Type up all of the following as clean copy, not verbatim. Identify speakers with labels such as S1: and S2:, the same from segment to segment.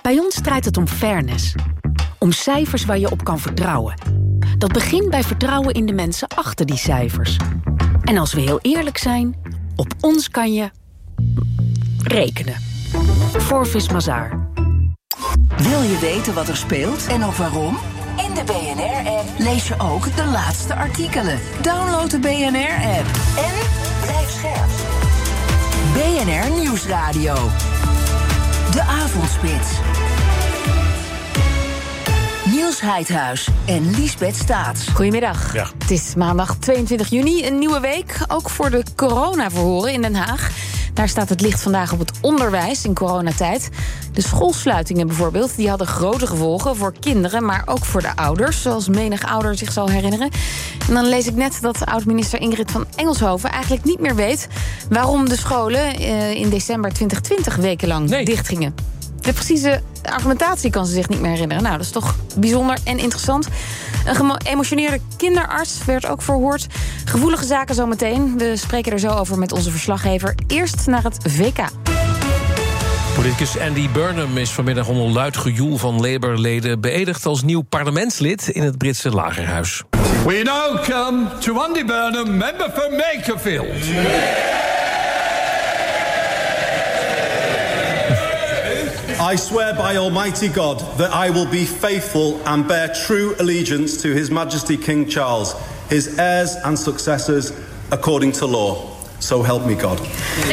S1: Bij ons draait het om fairness. Om cijfers waar je op kan vertrouwen. Dat begint bij vertrouwen in de mensen achter die cijfers. En als we heel eerlijk zijn, op ons kan je rekenen. Forvis Mazars.
S2: Wil je weten wat er speelt en ook waarom? In de BNR-app lees je ook de laatste artikelen. Download de BNR-app en blijf scherp. BNR Nieuwsradio. De Avondspits. Niels Heidhuis en Liesbeth Staats.
S3: Goedemiddag.
S4: Ja.
S3: Het is maandag 22 juni, een nieuwe week. Ook voor de coronaverhoren in Den Haag. Daar staat het licht vandaag op het onderwijs in coronatijd. De schoolsluitingen bijvoorbeeld, die hadden grote gevolgen voor kinderen, maar ook voor de ouders, zoals menig ouder zich zal herinneren. En dan lees ik net dat oud-minister Ingrid van Engelshoven eigenlijk niet meer weet waarom de scholen in december 2020 wekenlang dichtgingen. De precieze argumentatie kan ze zich niet meer herinneren. Nou, dat is toch bijzonder en interessant. Een geëmotioneerde kinderarts werd ook verhoord. Gevoelige zaken zometeen. We spreken er zo over met onze verslaggever. Eerst naar het VK.
S4: Politicus Andy Burnham is vanmiddag onder luid gejoel van Labour-leden beëdigd als nieuw parlementslid in het Britse lagerhuis.
S5: We now come to Andy Burnham, member for Makerfield.
S6: I swear by Almighty God that I will be faithful and bear true allegiance to His Majesty King Charles, his heirs and successors, according to law. So help me God.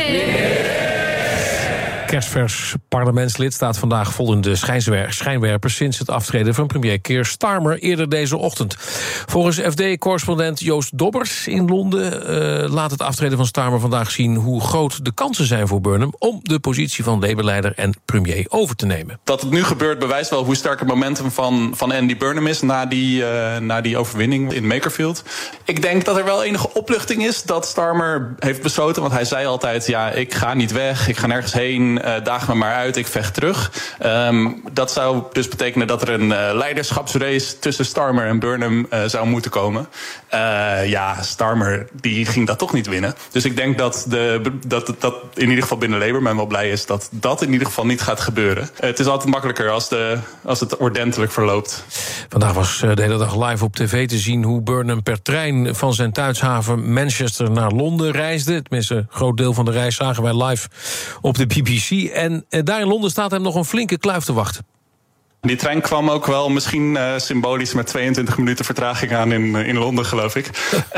S4: Kerstvers parlementslid staat vandaag vol in de schijnwerpers sinds het aftreden van premier Keir Starmer eerder deze ochtend. Volgens FD-correspondent Joost Dobbers in Londen laat het aftreden van Starmer vandaag zien hoe groot de kansen zijn voor Burnham om de positie van Labour-leider en premier over te nemen.
S7: Dat het nu gebeurt bewijst wel hoe sterk het momentum van Andy Burnham is na die overwinning in Makerfield. Ik denk dat er wel enige opluchting is dat Starmer heeft besloten, want hij zei altijd, ja, ik ga niet weg, ik ga nergens heen, daag me maar uit, ik vecht terug. Dat zou dus betekenen dat er een leiderschapsrace tussen Starmer en Burnham zou moeten komen. Starmer die ging dat toch niet winnen. Dus ik denk dat in ieder geval binnen Labour men wel blij is dat in ieder geval niet gaat gebeuren. Het is altijd makkelijker als het ordentelijk verloopt.
S4: Vandaag was de hele dag live op tv te zien hoe Burnham per trein van zijn thuishaven Manchester naar Londen reisde. Tenminste, een groot deel van de reis zagen wij live op de BBC. En daar in Londen staat hem nog een flinke kluif te wachten.
S7: Die trein kwam ook wel misschien symbolisch met 22 minuten vertraging aan in Londen, geloof ik.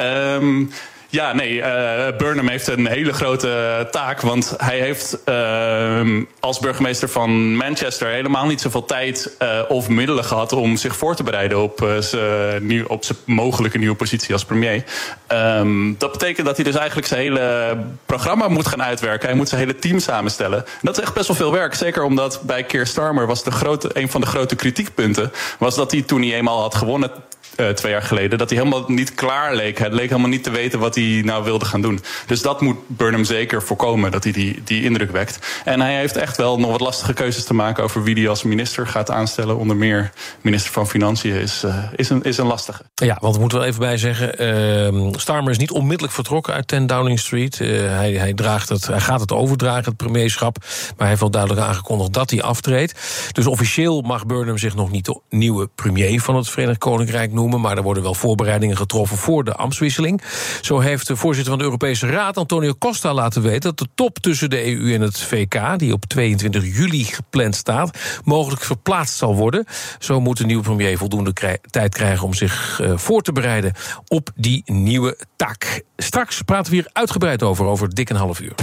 S7: Burnham heeft een hele grote taak, want hij heeft als burgemeester van Manchester helemaal niet zoveel tijd of middelen gehad om zich voor te bereiden op zijn mogelijke nieuwe positie als premier. Dat betekent dat hij dus eigenlijk zijn hele programma moet gaan uitwerken. Hij moet zijn hele team samenstellen. En dat is echt best wel veel werk. Zeker omdat bij Keir Starmer was een van de grote kritiekpunten was dat hij toen hij eenmaal had gewonnen 2 jaar geleden, dat hij helemaal niet klaar leek. Hij leek helemaal niet te weten wat hij nou wilde gaan doen. Dus dat moet Burnham zeker voorkomen, dat hij die indruk wekt. En hij heeft echt wel nog wat lastige keuzes te maken over wie hij als minister gaat aanstellen. Onder meer minister van Financiën is een lastige.
S4: Ja, want we moeten wel even bij zeggen, Starmer is niet onmiddellijk vertrokken uit 10 Downing Street. Hij gaat het overdragen, het premierschap. Maar hij heeft wel duidelijk aangekondigd dat hij aftreedt. Dus officieel mag Burnham zich nog niet de nieuwe premier van het Verenigd Koninkrijk noemen, maar er worden wel voorbereidingen getroffen voor de ambtswisseling. Zo heeft de voorzitter van de Europese Raad, Antonio Costa, laten weten dat de top tussen de EU en het VK, die op 22 juli gepland staat, mogelijk verplaatst zal worden. Zo moet de nieuwe premier voldoende tijd krijgen om zich voor te bereiden op die nieuwe taak. Straks praten we hier uitgebreid over dik een half uur.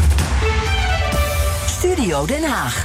S2: Studio Den Haag.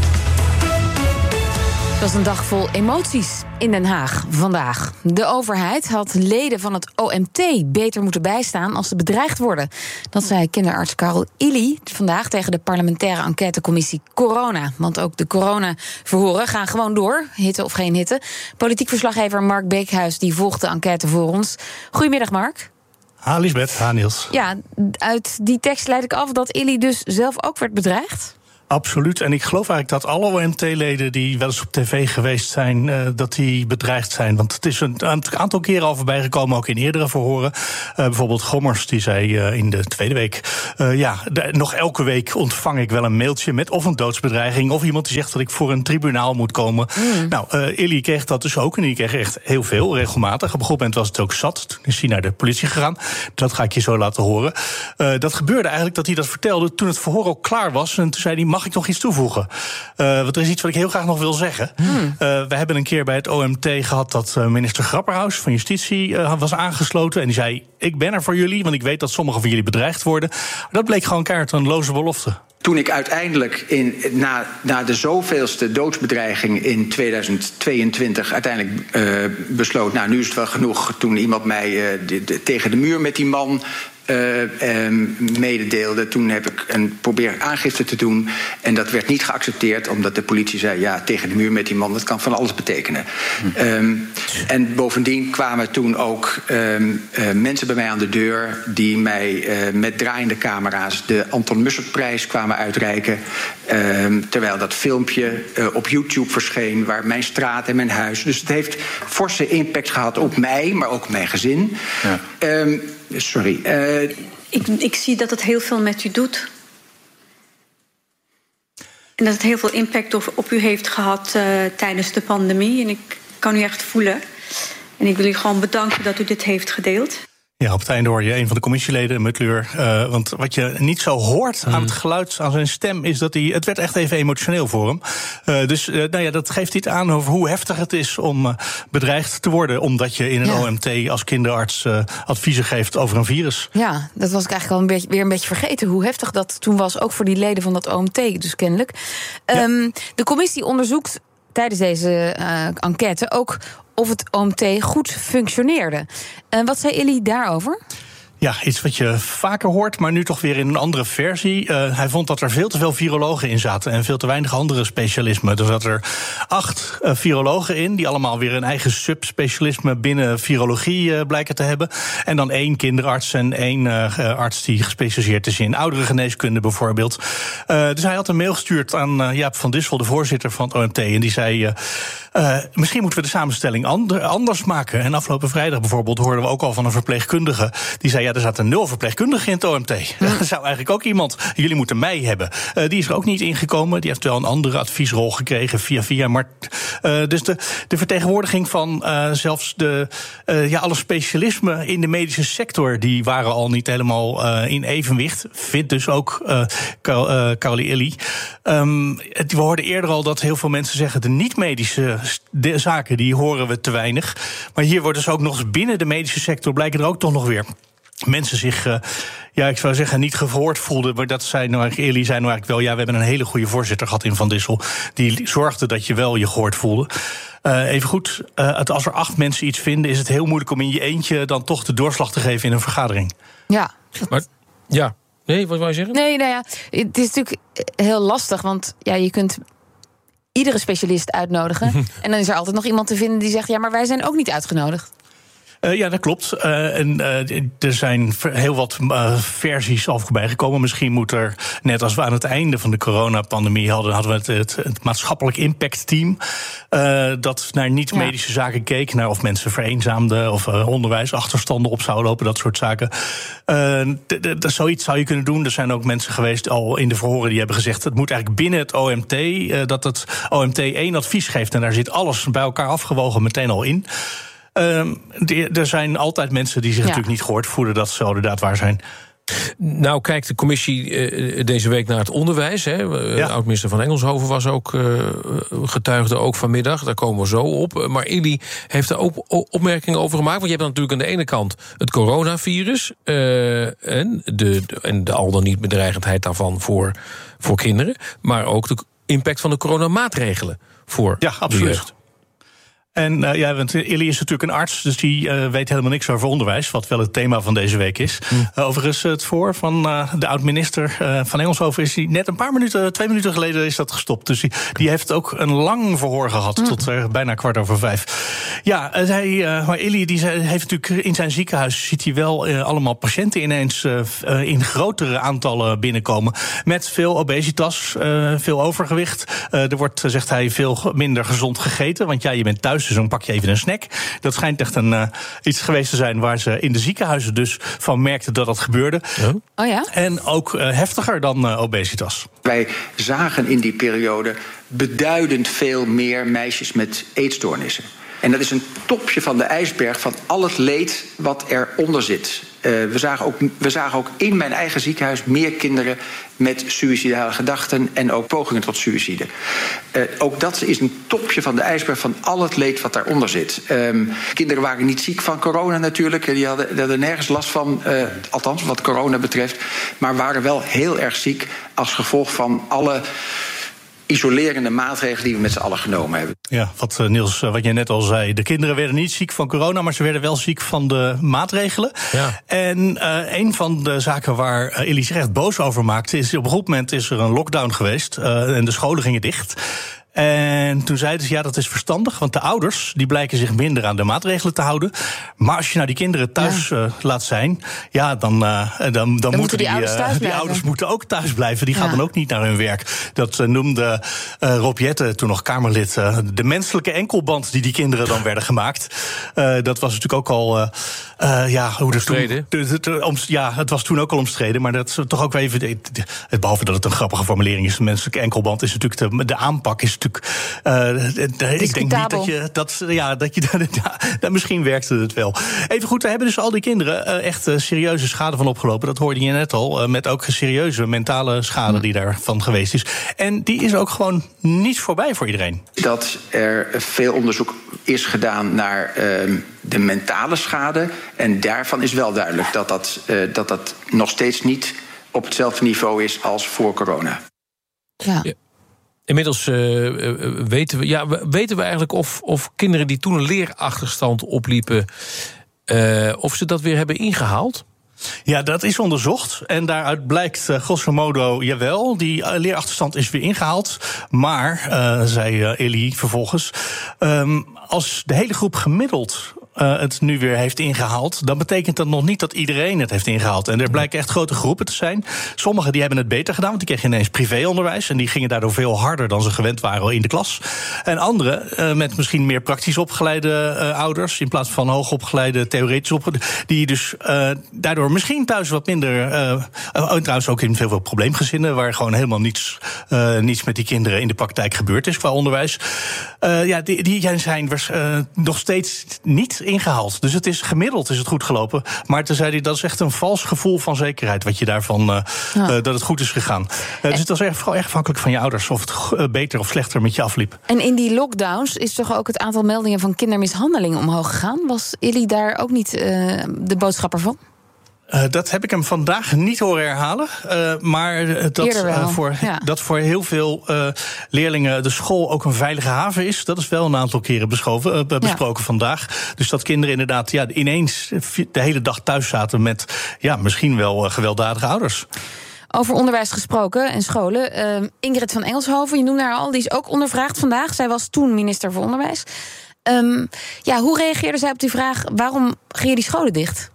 S3: Het was een dag vol emoties in Den Haag vandaag. De overheid had leden van het OMT beter moeten bijstaan als ze bedreigd worden. Dat zei kinderarts Karel Illy vandaag tegen de parlementaire enquêtecommissie Corona. Want ook de coronaverhoren gaan gewoon door, hitte of geen hitte. Politiek verslaggever Mark Beekhuis die volgt de enquête voor ons. Goedemiddag, Mark.
S8: Ha, Liesbeth. Ha, Niels.
S3: Ja, uit die tekst leid ik af dat Illy dus zelf ook werd bedreigd.
S8: Absoluut. En ik geloof eigenlijk dat alle OMT-leden die wel eens op tv geweest zijn, dat die bedreigd zijn. Want het is een aantal keren al voorbij gekomen, ook in eerdere verhoren. Bijvoorbeeld Gommers, die zei in de tweede week, nog elke week ontvang ik wel een mailtje met of een doodsbedreiging, of iemand die zegt dat ik voor een tribunaal moet komen. Illy kreeg dat dus ook, en die kreeg echt heel veel, regelmatig. Op een gegeven moment was het ook zat. Toen is hij naar de politie gegaan. Dat ga ik je zo laten horen. Dat gebeurde eigenlijk dat hij dat vertelde toen het verhoor ook klaar was. En toen zei hij, mag ik nog iets toevoegen? Want er is iets wat ik heel graag nog wil zeggen. We hebben een keer bij het OMT gehad dat minister Grapperhaus van Justitie was aangesloten. En die zei, ik ben er voor jullie, want ik weet dat sommigen van jullie bedreigd worden. Maar dat bleek gewoon keihard een loze belofte.
S9: Toen ik uiteindelijk na de zoveelste doodsbedreiging in 2022 uiteindelijk besloot, nou, nu is het wel genoeg. Toen iemand mij tegen de muur met die man mededeelde. Toen heb ik probeer aangifte te doen. En dat werd niet geaccepteerd, omdat de politie zei, ja, tegen de muur met die man, dat kan van alles betekenen. En bovendien kwamen toen ook mensen bij mij aan de deur die mij met draaiende camera's de Anton Mussertprijs kwamen uitreiken. Terwijl dat filmpje op YouTube verscheen, waar mijn straat en mijn huis. Dus het heeft forse impact gehad op mij, maar ook op mijn gezin. Ja. Sorry.
S10: Ik zie dat het heel veel met u doet. En dat het heel veel impact op u heeft gehad tijdens de pandemie. En ik kan u echt voelen. En ik wil u gewoon bedanken dat u dit heeft gedeeld.
S8: Ja, op het einde hoor je een van de commissieleden, Mutleur. Want wat je niet zo hoort aan het geluid, aan zijn stem, is dat het werd echt even emotioneel voor hem. Dat geeft iets aan over hoe heftig het is om bedreigd te worden, omdat je in een OMT als kinderarts adviezen geeft over een virus. Ja,
S3: dat was ik eigenlijk al weer een beetje vergeten, hoe heftig dat toen was, ook voor die leden van dat OMT, dus kennelijk. De commissie onderzoekt tijdens deze enquête ook of het OMT goed functioneerde. Wat zei Illy daarover?
S8: Ja, iets wat je vaker hoort, maar nu toch weer in een andere versie. Hij vond dat er veel te veel virologen in zaten en veel te weinig andere specialismen. Er zaten er 8 virologen in, die allemaal weer een eigen subspecialisme binnen virologie blijken te hebben. En dan 1 kinderarts en 1 arts die gespecialiseerd is in ouderengeneeskunde bijvoorbeeld. Dus hij had een mail gestuurd aan Jaap van Dissel, de voorzitter van het OMT. En die zei, misschien moeten we de samenstelling anders maken. En afgelopen vrijdag bijvoorbeeld hoorden we ook al van een verpleegkundige. Die zei, er zaten 0 verpleegkundigen in het OMT. Dat zou eigenlijk ook iemand, jullie moeten mij hebben. Die is er ook niet ingekomen. Die heeft wel een andere adviesrol gekregen via. Maar dus de vertegenwoordiging van zelfs alle specialismen in de medische sector, die waren al niet helemaal in evenwicht. Vindt dus ook Caroli Illy. We hoorden eerder al dat heel veel mensen zeggen, de niet-medische zaken, die horen we te weinig. Maar hier wordt dus ook nog eens binnen de medische sector blijken er ook toch nog weer mensen zich, ik zou zeggen, niet gehoord voelden. Maar dat zei nou eigenlijk, Illy zei nou eigenlijk wel, we hebben een hele goede voorzitter gehad in Van Dissel. Die zorgde dat je wel je gehoord voelde. Even goed, als er 8 mensen iets vinden, is het heel moeilijk om in je eentje dan toch de doorslag te geven in een vergadering.
S3: Ja.
S4: Maar, nee, wat wou je zeggen?
S3: Nee, het is natuurlijk heel lastig, want je kunt iedere specialist uitnodigen. En dan is er altijd nog iemand te vinden die zegt, maar wij zijn ook niet uitgenodigd.
S8: Ja, dat klopt. Er zijn heel wat versies al voorbij gekomen. Misschien moet er, net als we aan het einde van de coronapandemie hadden we het maatschappelijk impactteam dat naar niet-medische zaken keek, naar of mensen vereenzaamden of onderwijsachterstanden op zouden lopen, dat soort zaken. Zoiets zou je kunnen doen. Er zijn ook mensen geweest al in de verhoren die hebben gezegd, het moet eigenlijk binnen het OMT, dat het OMT 1 advies geeft en daar zit alles bij elkaar afgewogen meteen al in. Er zijn altijd mensen die zich natuurlijk niet gehoord voelen, dat zou inderdaad waar zijn.
S4: Nou, kijkt de commissie deze week naar het onderwijs. Oud-minister van Engelshoven was ook getuigde ook vanmiddag. Daar komen we zo op. Maar Illy heeft er ook opmerkingen over gemaakt. Want je hebt dan natuurlijk aan de ene kant het coronavirus en de al dan niet bedreigendheid daarvan voor kinderen. Maar ook de impact van de coronamaatregelen voor de jeugd.
S8: En want Illy is natuurlijk een arts, dus die weet helemaal niks over onderwijs, wat wel het thema van deze week is. Overigens, het voor van de oud-minister van Engelshoven is die net 2 minuten geleden is dat gestopt. Dus die heeft ook een lang verhoor gehad, tot bijna 4:15. Ja, maar Illy die heeft natuurlijk in zijn ziekenhuis ziet hij wel allemaal patiënten ineens in grotere aantallen binnenkomen. Met veel obesitas, veel overgewicht. Er wordt, zegt hij, veel minder gezond gegeten. Want ja, je bent thuis, dus dan pak je even een snack. Dat schijnt echt iets geweest te zijn waar ze in de ziekenhuizen dus van merkten dat dat gebeurde.
S3: Oh ja?
S8: En ook heftiger dan obesitas.
S9: Wij zagen in die periode beduidend veel meer meisjes met eetstoornissen. En dat is een topje van de ijsberg van al het leed wat eronder zit. We zagen ook in mijn eigen ziekenhuis meer kinderen met suïcidale gedachten en ook pogingen tot suïcide. Ook dat is een topje van de ijsberg van al het leed wat daaronder zit. Kinderen waren niet ziek van corona natuurlijk. Die hadden nergens last van, althans wat corona betreft. Maar waren wel heel erg ziek als gevolg van alle isolerende maatregelen die we met z'n allen genomen hebben.
S8: Ja, Niels, wat jij net al zei. De kinderen werden niet ziek van corona, maar ze werden wel ziek van de maatregelen. Ja. En een van de zaken waar Illy zich echt boos over maakte is op een goed moment is er een lockdown geweest en de scholen gingen dicht. En toen zeiden ze, ja, dat is verstandig, want de ouders die blijken zich minder aan de maatregelen te houden. Maar als je nou die kinderen thuis laat zijn, ja, dan moeten die ouders moeten ook thuis blijven. Die gaan dan ook niet naar hun werk. Dat noemde Rob Jetten, toen nog Kamerlid, de menselijke enkelband die kinderen dan werden gemaakt. Dat was natuurlijk ook al het was toen ook al omstreden, maar dat is toch ook even, behalve dat het een grappige formulering is, de menselijke enkelband is natuurlijk de aanpak is natuurlijk. Ik denk niet dat je misschien werkte het wel. Even goed, we hebben dus al die kinderen echt serieuze schade van opgelopen. Dat hoorde je net al, met ook serieuze mentale schade die daarvan geweest is. En die is ook gewoon niet voorbij voor iedereen.
S9: Dat er veel onderzoek is gedaan naar de mentale schade. En daarvan is wel duidelijk dat nog steeds niet op hetzelfde niveau is als voor corona.
S3: Ja.
S4: Inmiddels weten we eigenlijk of kinderen die toen een leerachterstand opliepen, of ze dat weer hebben ingehaald?
S8: Ja, dat is onderzocht. En daaruit blijkt grosso modo, jawel, die leerachterstand is weer ingehaald. Maar, zei Illy vervolgens, als de hele groep gemiddeld het nu weer heeft ingehaald, dan betekent dat nog niet dat iedereen het heeft ingehaald. En er blijken echt grote groepen te zijn. Sommigen die hebben het beter gedaan, want die kregen ineens privéonderwijs en die gingen daardoor veel harder dan ze gewend waren in de klas. En anderen met misschien meer praktisch opgeleide ouders in plaats van hoogopgeleide theoretisch opgeleide, die dus daardoor misschien thuis wat minder, trouwens ook in veel probleemgezinnen waar gewoon helemaal niets met die kinderen in de praktijk gebeurd is qua onderwijs. Die zijn nog steeds niet ingehaald. Dus het is gemiddeld is het goed gelopen. Maar toen zei hij, dat is echt een vals gevoel van zekerheid wat je daarvan, dat het goed is gegaan. Dus het was vooral erg afhankelijk van je ouders of het beter of slechter met je afliep.
S3: En in die lockdowns is toch ook het aantal meldingen van kindermishandeling omhoog gegaan? Was Illy daar ook niet de boodschapper van?
S8: Dat heb ik hem vandaag niet horen herhalen. Maar dat voor heel veel leerlingen de school ook een veilige haven is, dat is wel een aantal keren besproken vandaag. Dus dat kinderen inderdaad ineens de hele dag thuis zaten met misschien wel gewelddadige ouders.
S3: Over onderwijs gesproken en scholen. Ingrid van Engelshoven, je noemde haar al, die is ook ondervraagd vandaag. Zij was toen minister voor Onderwijs. Hoe reageerde zij op die vraag, waarom gingen die scholen dicht?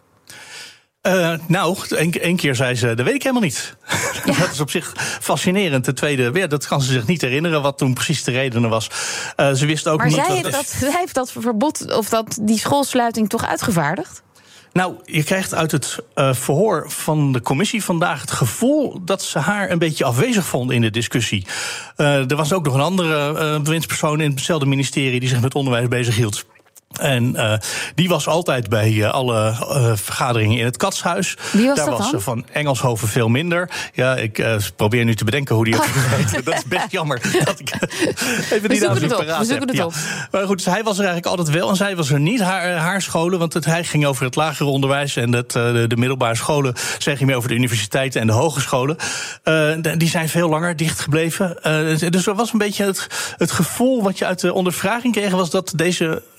S8: Eén keer zei ze, dat weet ik helemaal niet. Ja. Dat is op zich fascinerend. Ten tweede, dat kan ze zich niet herinneren wat toen precies de reden was. Ze wist ook niet.
S3: Maar zij heeft dat verbod of die schoolsluiting toch uitgevaardigd?
S8: Nou, je krijgt uit het verhoor van de commissie vandaag het gevoel dat ze haar een beetje afwezig vond in de discussie. Er was ook nog een andere bewindspersoon in hetzelfde ministerie die zich met onderwijs bezighield. En die was altijd bij alle vergaderingen in het Katshuis.
S3: Wie was
S8: Daar
S3: dat
S8: was
S3: dan?
S8: ze van Engelshoven veel minder. Ja, ik probeer nu te bedenken hoe die het heet. Dat is best jammer dat ik even die naam niet paraat heb. Ja. Maar goed, dus hij was er eigenlijk altijd wel en zij was er niet. Haar scholen, want hij ging over het lagere onderwijs en de middelbare scholen. Zij ging meer over de universiteiten en de hogescholen. Die zijn veel langer dichtgebleven. Dus er was een beetje het gevoel wat je uit de ondervraging kreeg, was dat deze minister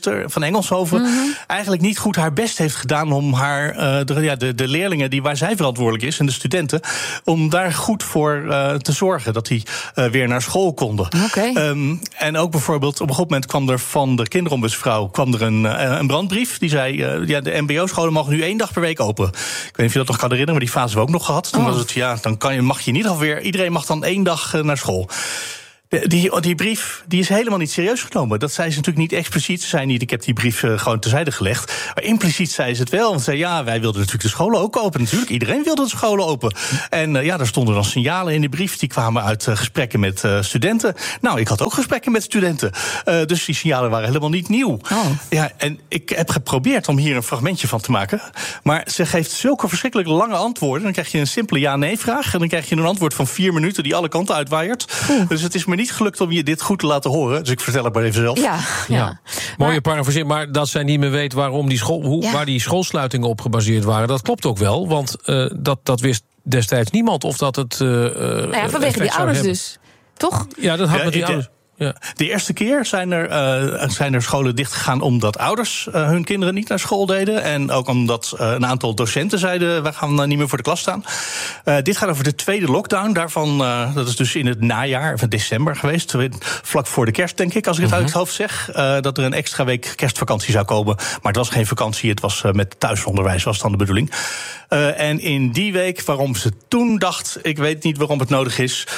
S8: minister van Engelshoven eigenlijk niet goed haar best heeft gedaan om haar de leerlingen waar zij verantwoordelijk is en de studenten, om daar goed voor te zorgen dat die weer naar school konden. En ook bijvoorbeeld op een goed moment kwam er van de kinderombudsvrouw een brandbrief die zei de mbo-scholen mogen nu 1 dag per week open. Ik weet niet of je dat nog kan herinneren, maar die fase hebben we ook nog gehad. Toen was het dan mag je in ieder geval weer, iedereen mag dan 1 dag naar school. Die brief die is helemaal niet serieus genomen. Dat zei ze natuurlijk niet expliciet. Ze zei niet, ik heb die brief gewoon terzijde gelegd. Maar impliciet zei ze het wel. Want ze zei, wij wilden natuurlijk de scholen ook open. Natuurlijk, iedereen wilde de scholen open. En daar stonden dan signalen in die brief. Die kwamen uit gesprekken met studenten. Nou, ik had ook gesprekken met studenten. Dus die signalen waren helemaal niet nieuw. Ja, en ik heb geprobeerd om hier een fragmentje van te maken. Maar ze geeft zulke verschrikkelijk lange antwoorden. Dan krijg je een simpele ja-nee-vraag. En dan krijg je een antwoord van 4 minuten die alle kanten uitwaaiert. Dus het is me niet gelukt om je dit goed te laten horen. Dus ik vertel het maar even zelf.
S4: Ja. Mooie parafrasering, maar dat zij niet meer weet waarom waar die schoolsluitingen op gebaseerd waren, dat klopt ook wel, want dat wist destijds niemand of dat het
S3: vanwege die ouders dus, toch?
S4: Ja, dat had met die ouders. Ja.
S8: De eerste keer zijn er scholen dichtgegaan omdat ouders hun kinderen niet naar school deden. En ook omdat een aantal docenten zeiden, wij gaan niet meer voor de klas staan. Dit gaat over de tweede lockdown. Daarvan, dat is dus in het najaar, of in december geweest. Vlak voor de kerst, denk ik, als ik het uit het hoofd zeg. Dat er een extra week kerstvakantie zou komen. Maar het was geen vakantie, het was met thuisonderwijs, was dan de bedoeling. En in die week, waarom ze toen dacht, ik weet niet waarom het nodig is,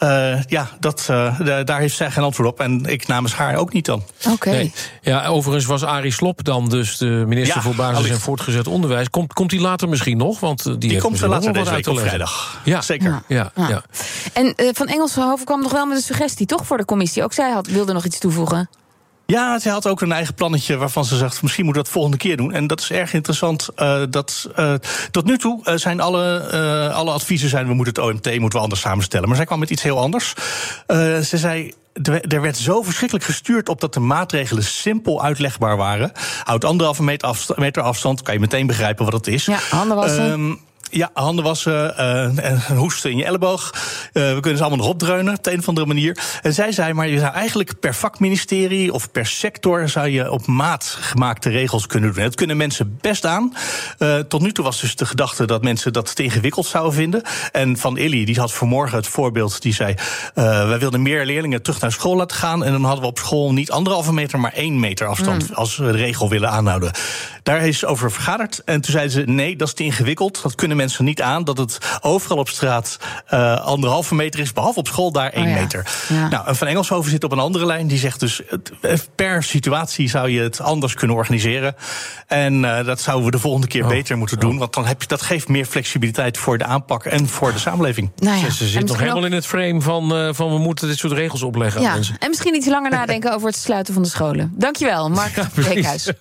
S8: daar heeft zij geen antwoord op. En ik namens haar ook niet dan.
S4: Nee. Ja, overigens was Arie Slob dan dus de minister voor basis- en voortgezet onderwijs. Komt die later misschien nog? Want die
S8: komt er later deze week op vrijdag.
S4: Ja,
S8: zeker.
S4: Ja.
S3: En Van Engelshoven kwam nog wel met een suggestie, toch, voor de commissie? Ook zij wilde nog iets toevoegen.
S8: Ja, ze had ook een eigen plannetje waarvan ze zegt, misschien moeten we dat volgende keer doen. En dat is erg interessant. Tot nu toe zijn alle adviezen we moeten het OMT anders samenstellen. Maar zij kwam met iets heel anders. Ze zei, er werd zo verschrikkelijk gestuurd op dat de maatregelen simpel uitlegbaar waren. Houd 1,5 meter afstand, kan je meteen begrijpen wat het is.
S3: Ja, handen wassen.
S8: Handen wassen, en hoesten in je elleboog. We kunnen ze allemaal nog opdreunen op de een of andere manier. En zij zei, maar je zou eigenlijk per vakministerie of per sector zou je op maat gemaakte regels kunnen doen. Dat kunnen mensen best aan. Tot nu toe was dus de gedachte dat mensen dat te ingewikkeld zouden vinden. En Van Illy, die had vanmorgen het voorbeeld, die zei, wij wilden meer leerlingen terug naar school laten gaan. En dan hadden we op school niet 1,5 meter, maar 1 meter afstand als we de regel willen aanhouden. Daar is over vergaderd. En toen zeiden ze, nee, dat is te ingewikkeld. Dat kunnen mensen niet aan, dat het overal op straat 1,5 meter is, behalve op school daar 1 meter. Ja. Nou, Van Engelshoven zit op een andere lijn. Die zegt dus, per situatie zou je het anders kunnen organiseren. En dat zouden we de volgende keer beter moeten doen. Want dan dat geeft meer flexibiliteit voor de aanpak en voor de samenleving.
S4: Ze zit nog helemaal in het frame van we moeten dit soort regels opleggen aan mensen.
S3: En misschien iets langer nadenken over het sluiten van de scholen. Dankjewel, Mark Beekhuis.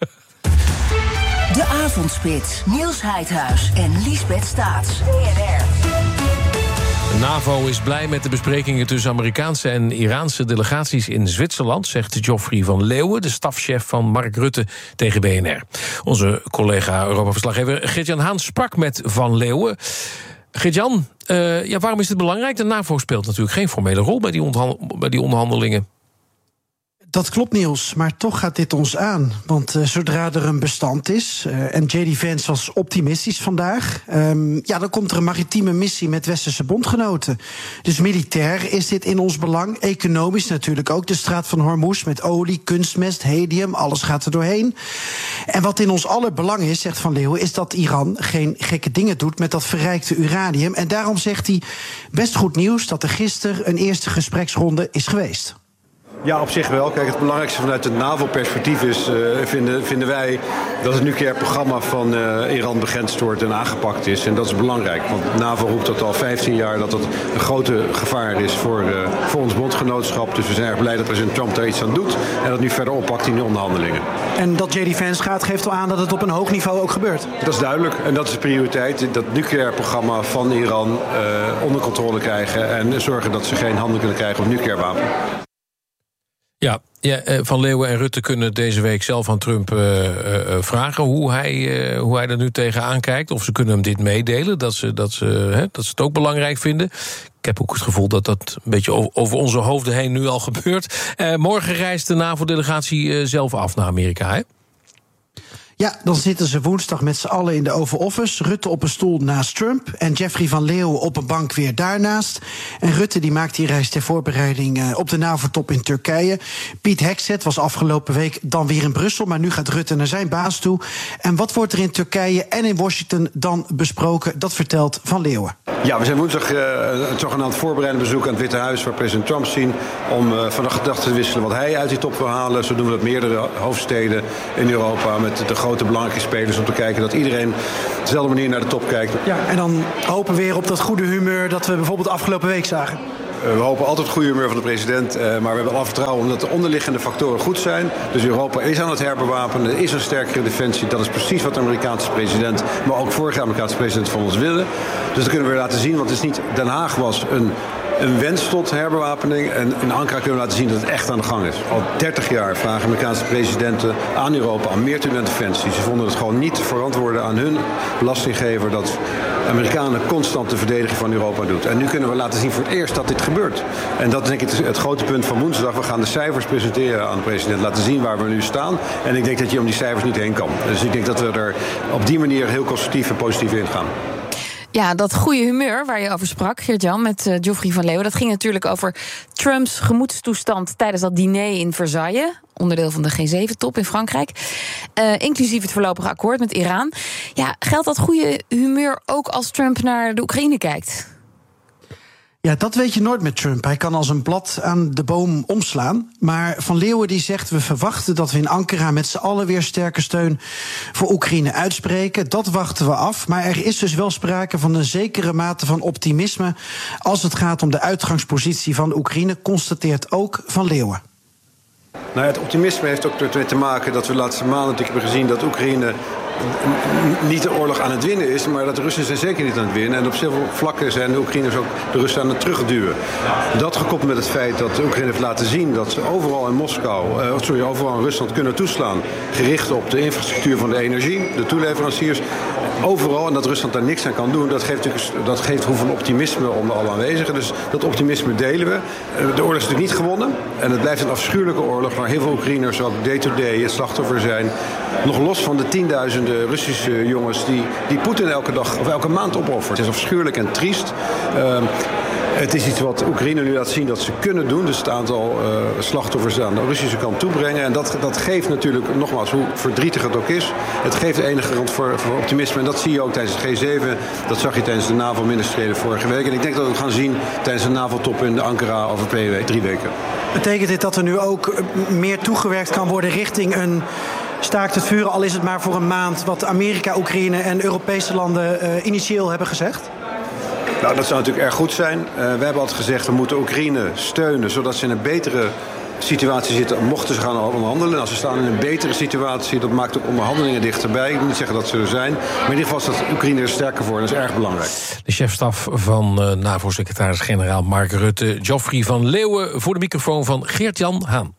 S2: De Avondspits, Niels Heidhuis en Liesbeth Staats. BNR.
S4: De NAVO is blij met de besprekingen tussen Amerikaanse en Iraanse delegaties in Zwitserland, zegt Geoffrey van Leeuwen, de stafchef van Mark Rutte, tegen BNR. Onze collega Europa-verslaggever Gert-Jan Haan sprak met Van Leeuwen. Gert-Jan, waarom is het belangrijk? De NAVO speelt natuurlijk geen formele rol bij die onderhandelingen.
S11: Dat klopt, Niels, maar toch gaat dit ons aan. Want zodra er een bestand is, en J.D. Vance was optimistisch vandaag, dan komt er een maritieme missie met westerse bondgenoten. Dus militair is dit in ons belang, economisch natuurlijk ook. De straat van Hormuz met olie, kunstmest, helium, alles gaat er doorheen. En wat in ons aller belang is, zegt Van Leeuwen, is dat Iran geen gekke dingen doet met dat verrijkte uranium. En daarom zegt hij, best goed nieuws dat er gisteren een eerste gespreksronde is geweest.
S12: Ja, op zich wel. Kijk, het belangrijkste vanuit het NAVO-perspectief is, vinden wij, dat het nucleair programma van Iran begrensd wordt en aangepakt is. En dat is belangrijk, want de NAVO roept dat al 15 jaar, dat een grote gevaar is voor ons bondgenootschap. Dus we zijn erg blij dat president Trump daar iets aan doet en dat nu verder oppakt in die onderhandelingen.
S11: En dat J.D. Vance gaat, geeft al aan dat het op een hoog niveau ook gebeurt.
S12: Dat is duidelijk en dat is de prioriteit. Dat nucleair programma van Iran onder controle krijgen en zorgen dat ze geen handen kunnen krijgen op nucleair wapen.
S4: Ja, Ja, Van Leeuwen en Rutte kunnen deze week zelf aan Trump vragen hoe hij er nu tegenaan kijkt. Of ze kunnen hem dit meedelen, dat ze het ook belangrijk vinden. Ik heb ook het gevoel dat dat een beetje over onze hoofden heen nu al gebeurt. Morgen reist de NAVO-delegatie zelf af naar Amerika, hè?
S11: Ja, dan zitten ze woensdag met z'n allen in de Oval Office. Rutte op een stoel naast Trump en Jeffrey van Leeuwen op een bank weer daarnaast. En Rutte die maakt die reis ter voorbereiding op de NAVO-top in Turkije. Piet Hekset was afgelopen week dan weer in Brussel, maar nu gaat Rutte naar zijn baas toe. En wat wordt er in Turkije en in Washington dan besproken? Dat vertelt Van Leeuwen.
S12: Ja, we zijn woensdag een zogenaamd voorbereidend bezoek aan het Witte Huis, waar president Trump zien, om van de gedachten te wisselen wat hij uit die top wil halen. Zo doen we dat meerdere hoofdsteden in Europa met de grote belangrijke spelers, om te kijken dat iedereen op dezelfde manier naar de top kijkt.
S11: Ja, en dan hopen we weer op dat goede humeur dat we bijvoorbeeld afgelopen week zagen.
S12: We hopen altijd het goede humeur van de president, maar we hebben alle vertrouwen omdat de onderliggende factoren goed zijn. Dus Europa is aan het herbewapenen, er is een sterkere defensie. Dat is precies wat de Amerikaanse president, maar ook vorige Amerikaanse president van ons willen. Dus dat kunnen we weer laten zien, want het is niet, Den Haag was een wens tot herbewapening. En in Ankara kunnen we laten zien dat het echt aan de gang is. Al 30 jaar vragen Amerikaanse presidenten aan Europa aan meer aan defensie. Ze vonden het gewoon niet te verantwoorden aan hun belastinggever dat Amerikanen constant de verdediging van Europa doet. En nu kunnen we laten zien voor het eerst dat dit gebeurt. En dat is denk ik het grote punt van woensdag. We gaan de cijfers presenteren aan de president. Laten zien waar we nu staan. En ik denk dat je om die cijfers niet heen kan. Dus ik denk dat we er op die manier heel constructief en positief in gaan.
S3: Ja, dat goede humeur waar je over sprak, Geert-Jan, met Geoffrey van Leeuwen, dat ging natuurlijk over Trumps gemoedstoestand tijdens dat diner in Versailles, onderdeel van de G7-top in Frankrijk, inclusief het voorlopige akkoord met Iran. Ja, geldt dat goede humeur ook als Trump naar de Oekraïne kijkt?
S11: Ja, dat weet je nooit met Trump. Hij kan als een blad aan de boom omslaan. Maar Van Leeuwen die zegt, we verwachten dat we in Ankara met z'n allen weer sterke steun voor Oekraïne uitspreken. Dat wachten we af. Maar er is dus wel sprake van een zekere mate van optimisme als het gaat om de uitgangspositie van Oekraïne, constateert ook Van Leeuwen.
S12: Nou, het optimisme heeft ook ermee te maken dat we de laatste maanden natuurlijk hebben gezien dat Oekraïne niet de oorlog aan het winnen is, maar dat de Russen zijn zeker niet aan het winnen. En op zoveel vlakken zijn de Oekraïners ook de Russen aan het terugduwen. Dat gekoppeld met het feit dat de Oekraïne heeft laten zien dat ze overal in overal in Rusland kunnen toeslaan, gericht op de infrastructuur van de energie, de toeleveranciers, overal, en dat Rusland daar niks aan kan doen, dat geeft hoeveel optimisme onder alle aanwezigen. Dus dat optimisme delen we. De oorlog is natuurlijk niet gewonnen en het blijft een afschuwelijke oorlog waar heel veel Oekraïners ook day-to-day het slachtoffer zijn. Nog los van de tienduizenden Russische jongens die Poetin elke dag of elke maand opoffert. Het is afschuwelijk en triest. Het is iets wat Oekraïne nu laat zien dat ze kunnen doen. Dus het aantal slachtoffers aan de Russische kant toebrengen. En dat geeft natuurlijk, nogmaals, hoe verdrietig het ook is, het geeft enige grond voor optimisme. En dat zie je ook tijdens het G7. Dat zag je tijdens de NAVO-ministerie vorige week. En ik denk dat we het gaan zien tijdens de NAVO-top in Ankara over 3 weken.
S11: Betekent dit dat er nu ook meer toegewerkt kan worden richting een staakt het vuren, al is het maar voor een maand, wat Amerika, Oekraïne en Europese landen initieel hebben gezegd?
S12: Nou, dat zou natuurlijk erg goed zijn. We hebben altijd gezegd, we moeten Oekraïne steunen, zodat ze in een betere situatie zitten, mochten ze gaan onderhandelen. En als ze staan in een betere situatie, dat maakt ook onderhandelingen dichterbij. Ik wil niet zeggen dat ze er zijn, maar in ieder geval staat Oekraïne er sterker voor en dat is erg belangrijk.
S4: De chefstaf van NAVO-secretaris-generaal Mark Rutte, Geoffrey van Leeuwen, voor de microfoon van Geert-Jan Haan.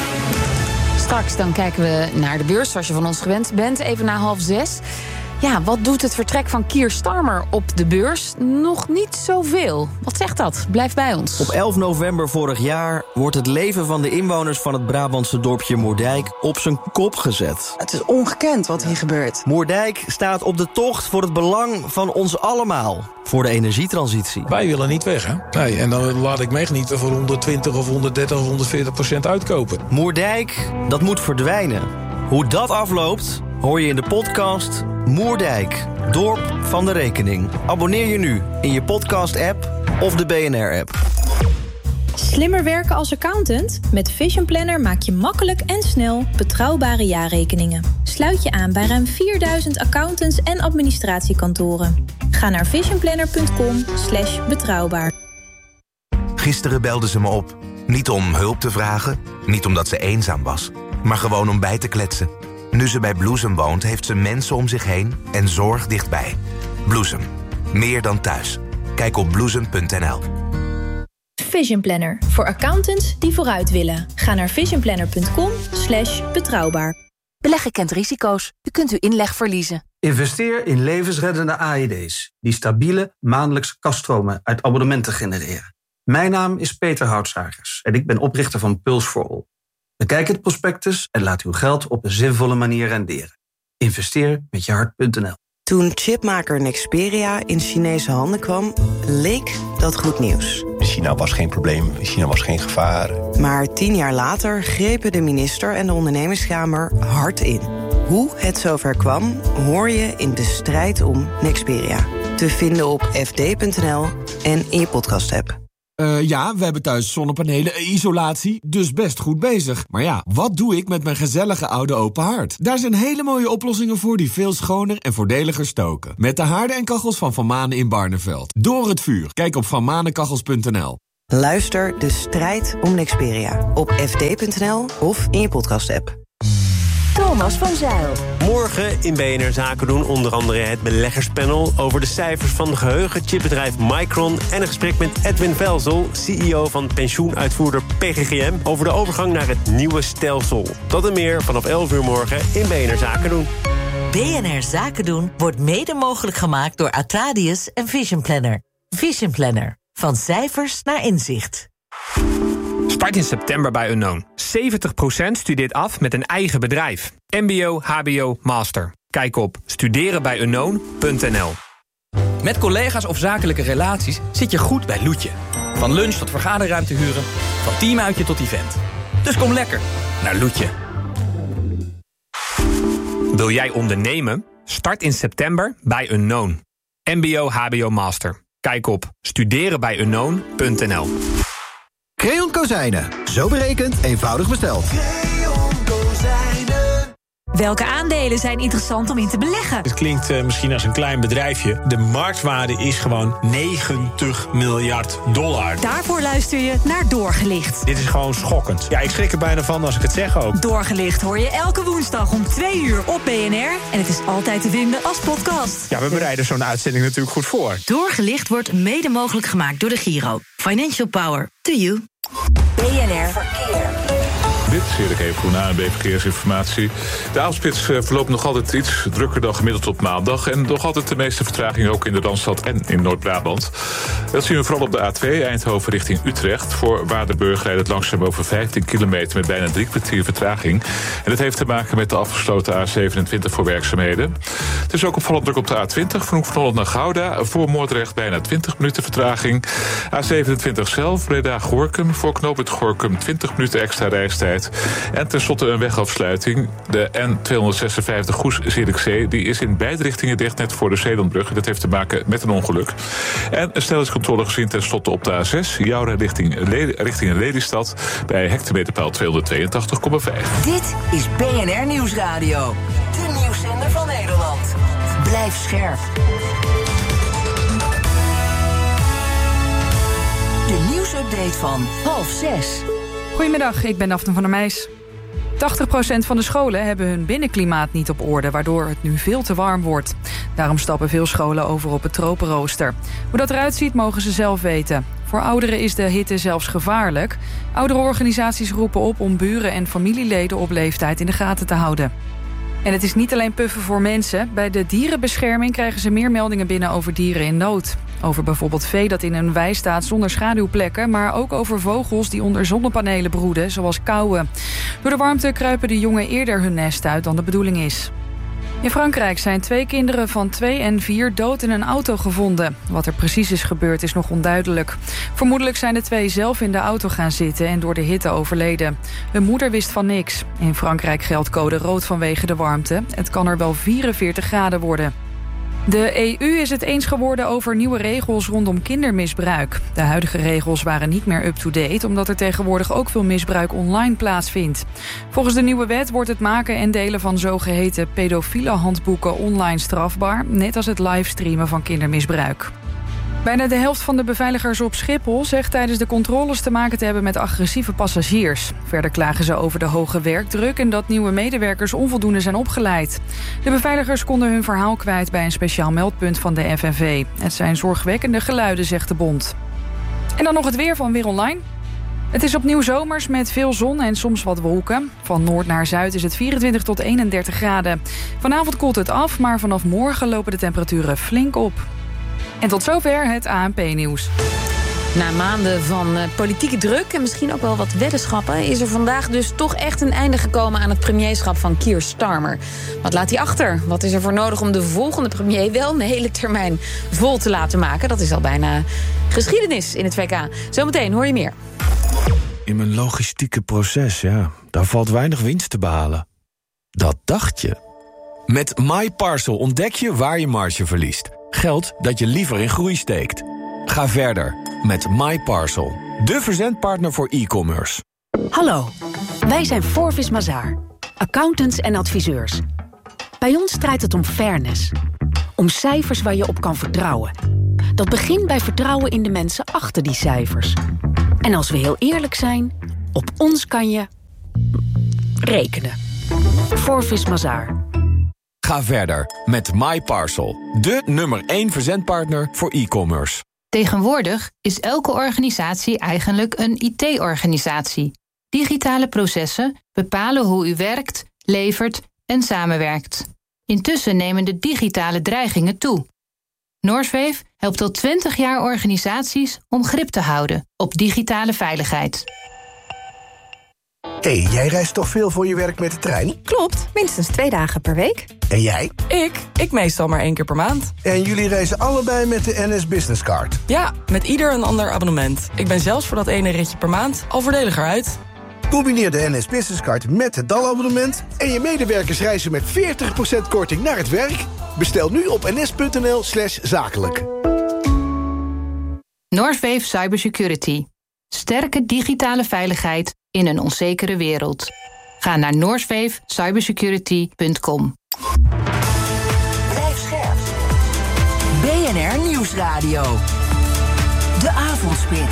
S3: Straks dan kijken we naar de beurs, zoals je van ons gewend bent, even na 5:30. Ja, wat doet het vertrek van Keir Starmer op de beurs? Nog niet zoveel. Wat zegt dat? Blijf bij ons.
S13: Op 11 november vorig jaar wordt het leven van de inwoners van het Brabantse dorpje Moerdijk op zijn kop gezet.
S14: Het is ongekend wat hier gebeurt.
S13: Moerdijk staat op de tocht voor het belang van ons allemaal. Voor de energietransitie.
S15: Wij willen niet weg, hè? Nee, en dan laat ik me echt niet voor 120 of 130 of 140% uitkopen.
S13: Moerdijk, dat moet verdwijnen. Hoe dat afloopt, hoor je in de podcast Moerdijk, Dorp van de Rekening. Abonneer je nu in je podcast-app of de BNR-app.
S16: Slimmer werken als accountant? Met Vision Planner maak je makkelijk en snel betrouwbare jaarrekeningen. Sluit je aan bij ruim 4000 accountants en administratiekantoren. Ga naar visionplanner.com/betrouwbaar.
S17: Gisteren belde ze me op. Niet om hulp te vragen, niet omdat ze eenzaam was, maar gewoon om bij te kletsen. Nu ze bij Bloesem woont, heeft ze mensen om zich heen en zorg dichtbij. Bloesem. Meer dan thuis. Kijk op bloesem.nl.
S16: Vision Planner. Voor accountants die vooruit willen. Ga naar visionplanner.com/betrouwbaar.
S1: Beleggen kent risico's. U kunt uw inleg verliezen.
S18: Investeer in levensreddende AED's... die stabiele maandelijkse kaststromen uit abonnementen genereren. Mijn naam is Peter Houtsagers en ik ben oprichter van Pulse for All. Bekijk het prospectus en laat uw geld op een zinvolle manier renderen. Investeer met je hart.nl.
S14: Toen chipmaker Nexperia in Chinese handen kwam, leek dat goed nieuws.
S19: China was geen probleem, China was geen gevaar.
S14: Maar 10 jaar later grepen de minister en de ondernemingskamer hard in. Hoe het zover kwam, hoor je in De Strijd om Nexperia. Te vinden op fd.nl en in je podcast-app.
S20: Ja, we hebben thuis zonnepanelen, isolatie, dus best goed bezig. Maar ja, wat doe ik met mijn gezellige oude open haard? Daar zijn hele mooie oplossingen voor die veel schoner en voordeliger stoken. Met de haarden en kachels van Van Manen in Barneveld. Door het vuur. Kijk op vanmanenkachels.nl.
S14: Luister De Strijd om Nexperia op fd.nl of in je podcast-app.
S21: Thomas van Zijl. Morgen in BNR Zaken doen onder andere het beleggerspanel... over de cijfers van geheugenchipbedrijf Micron... en een gesprek met Edwin Velzel, CEO van pensioenuitvoerder PGGM... over de overgang naar het nieuwe stelsel. Dat en meer vanaf 11 uur morgen in BNR Zaken doen.
S22: BNR Zaken doen wordt mede mogelijk gemaakt door Atradius en Vision Planner. Vision Planner. Van cijfers naar inzicht.
S23: Start in september bij Unknown. 70% studeert af met een eigen bedrijf. MBO, HBO, Master. Kijk op studerenbijunknown.nl.
S24: Met collega's of zakelijke relaties zit je goed bij Loetje. Van lunch tot vergaderruimte huren, van teamuitje tot event. Dus kom lekker naar Loetje.
S23: Wil jij ondernemen? Start in september bij Unknown. MBO, HBO, Master. Kijk op studerenbijunknown.nl.
S25: Creon Kozijnen. Zo berekend, eenvoudig besteld.
S26: Welke aandelen zijn interessant om in te beleggen?
S15: Het klinkt misschien als een klein bedrijfje. De marktwaarde is gewoon $90 miljard.
S26: Daarvoor luister je naar Doorgelicht.
S15: Dit is gewoon schokkend. Ja, ik schrik er bijna van als ik het zeg ook.
S26: Doorgelicht hoor je elke woensdag om 2 uur op BNR. En het is altijd te vinden als podcast.
S15: Ja, we bereiden zo'n uitzending natuurlijk goed voor.
S26: Doorgelicht wordt mede mogelijk gemaakt door de Giro. Financial power to you.
S2: BNR Verkeer.
S27: Dit is Erik Evengroen, ANWB Verkeersinformatie. De avondspits verloopt nog altijd iets drukker dan gemiddeld op maandag. En nog altijd de meeste vertraging ook in de Randstad en in Noord-Brabant. Dat zien we vooral op de A2 Eindhoven richting Utrecht. Voor Waardenburg rijdt het langzaam over 15 kilometer met bijna 3 kwartier vertraging. En dat heeft te maken met de afgesloten A27 voor werkzaamheden. Het is ook opvallend druk op de A20 van Hoek van Holland naar Gouda. Voor Moordrecht bijna 20 minuten vertraging. A27 zelf, Breda-Gorinchem. Voor knooppunt Gorinchem 20 minuten extra reistijd. En tenslotte een wegafsluiting. De N256 Goes-Zierikzee, die is in beide richtingen dicht net voor de Zeelandbrug. Dat heeft te maken met een ongeluk. En een snelheidscontrole gezien tenslotte op de A6. Jouweren richting Lelystad bij hectometerpaal 282,5.
S2: Dit is BNR Nieuwsradio. De nieuwszender van Nederland. Blijf scherp. De nieuwsupdate van 5:30.
S28: Goedemiddag, ik ben Daphne van der Meijs. 80% van de scholen hebben hun binnenklimaat niet op orde, waardoor het nu veel te warm wordt. Daarom stappen veel scholen over op het tropenrooster. Hoe dat eruit ziet, mogen ze zelf weten. Voor ouderen is de hitte zelfs gevaarlijk. Ouderenorganisaties roepen op om buren en familieleden op leeftijd in de gaten te houden. En het is niet alleen puffen voor mensen. Bij de dierenbescherming krijgen ze meer meldingen binnen over dieren in nood. Over bijvoorbeeld vee dat in een wei staat zonder schaduwplekken, maar ook over vogels die onder zonnepanelen broeden, zoals kauwen. Door de warmte kruipen de jongen eerder hun nest uit dan de bedoeling is. In Frankrijk zijn 2 kinderen van 2 en 4 dood in een auto gevonden. Wat er precies is gebeurd is nog onduidelijk. Vermoedelijk zijn de 2 zelf in de auto gaan zitten en door de hitte overleden. Hun moeder wist van niks. In Frankrijk geldt code rood vanwege de warmte. Het kan er wel 44 graden worden. De EU is het eens geworden over nieuwe regels rondom kindermisbruik. De huidige regels waren niet meer up-to-date, omdat er tegenwoordig ook veel misbruik online plaatsvindt. Volgens de nieuwe wet wordt het maken en delen van zogeheten pedofiele handboeken online strafbaar, net als het livestreamen van kindermisbruik. Bijna de helft van de beveiligers op Schiphol zegt tijdens de controles te maken te hebben met agressieve passagiers. Verder klagen ze over de hoge werkdruk en dat nieuwe medewerkers onvoldoende zijn opgeleid. De beveiligers konden hun verhaal kwijt bij een speciaal meldpunt van de FNV. Het zijn zorgwekkende geluiden, zegt de bond. En dan nog het weer van Weer Online. Het is opnieuw zomers met veel zon en soms wat wolken. Van noord naar zuid is het 24 tot 31 graden. Vanavond koelt het af, maar vanaf morgen lopen de temperaturen flink op. En tot zover het ANP-nieuws.
S3: Na maanden van politieke druk en misschien ook wel wat weddenschappen... is er vandaag dus toch echt een einde gekomen aan het premierschap van Keir Starmer. Wat laat hij achter? Wat is er voor nodig om de volgende premier wel een hele termijn vol te laten maken? Dat is al bijna geschiedenis in het VK. Zometeen hoor je meer.
S20: In mijn logistieke proces, daar valt weinig winst te behalen. Dat dacht je. Met MyParcel ontdek je waar je marge verliest. Geld dat je liever in groei steekt. Ga verder met MyParcel, de verzendpartner voor e-commerce.
S1: Hallo, wij zijn Forvis Mazars, accountants en adviseurs. Bij ons draait het om fairness. Om cijfers waar je op kan vertrouwen. Dat begint bij vertrouwen in de mensen achter die cijfers. En als we heel eerlijk zijn, op ons kan je rekenen. Forvis Mazars.
S20: Ga verder met MyParcel, de nummer 1 verzendpartner voor e-commerce.
S5: Tegenwoordig is elke organisatie eigenlijk een IT-organisatie. Digitale processen bepalen hoe u werkt, levert en samenwerkt. Intussen nemen de digitale dreigingen toe. Noordsweef helpt al 20 jaar organisaties om grip te houden op digitale veiligheid.
S6: Hé, jij reist toch veel voor je werk met de trein?
S7: Klopt, minstens 2 dagen per week.
S6: En jij?
S7: Ik meestal maar 1 keer per maand.
S6: En jullie reizen allebei met de NS Business Card?
S7: Ja, met ieder een ander abonnement. Ik ben zelfs voor dat ene ritje per maand al voordeliger uit.
S6: Combineer de NS Business Card met het DAL-abonnement... en je medewerkers reizen met 40% korting naar het werk. Bestel nu op ns.nl/zakelijk.
S5: Noordsweef Cybersecurity. Sterke digitale veiligheid in een onzekere wereld. Ga naar noordsweefcybersecurity.com.
S2: Blijf scherp. BNR Nieuwsradio. De Avondspits.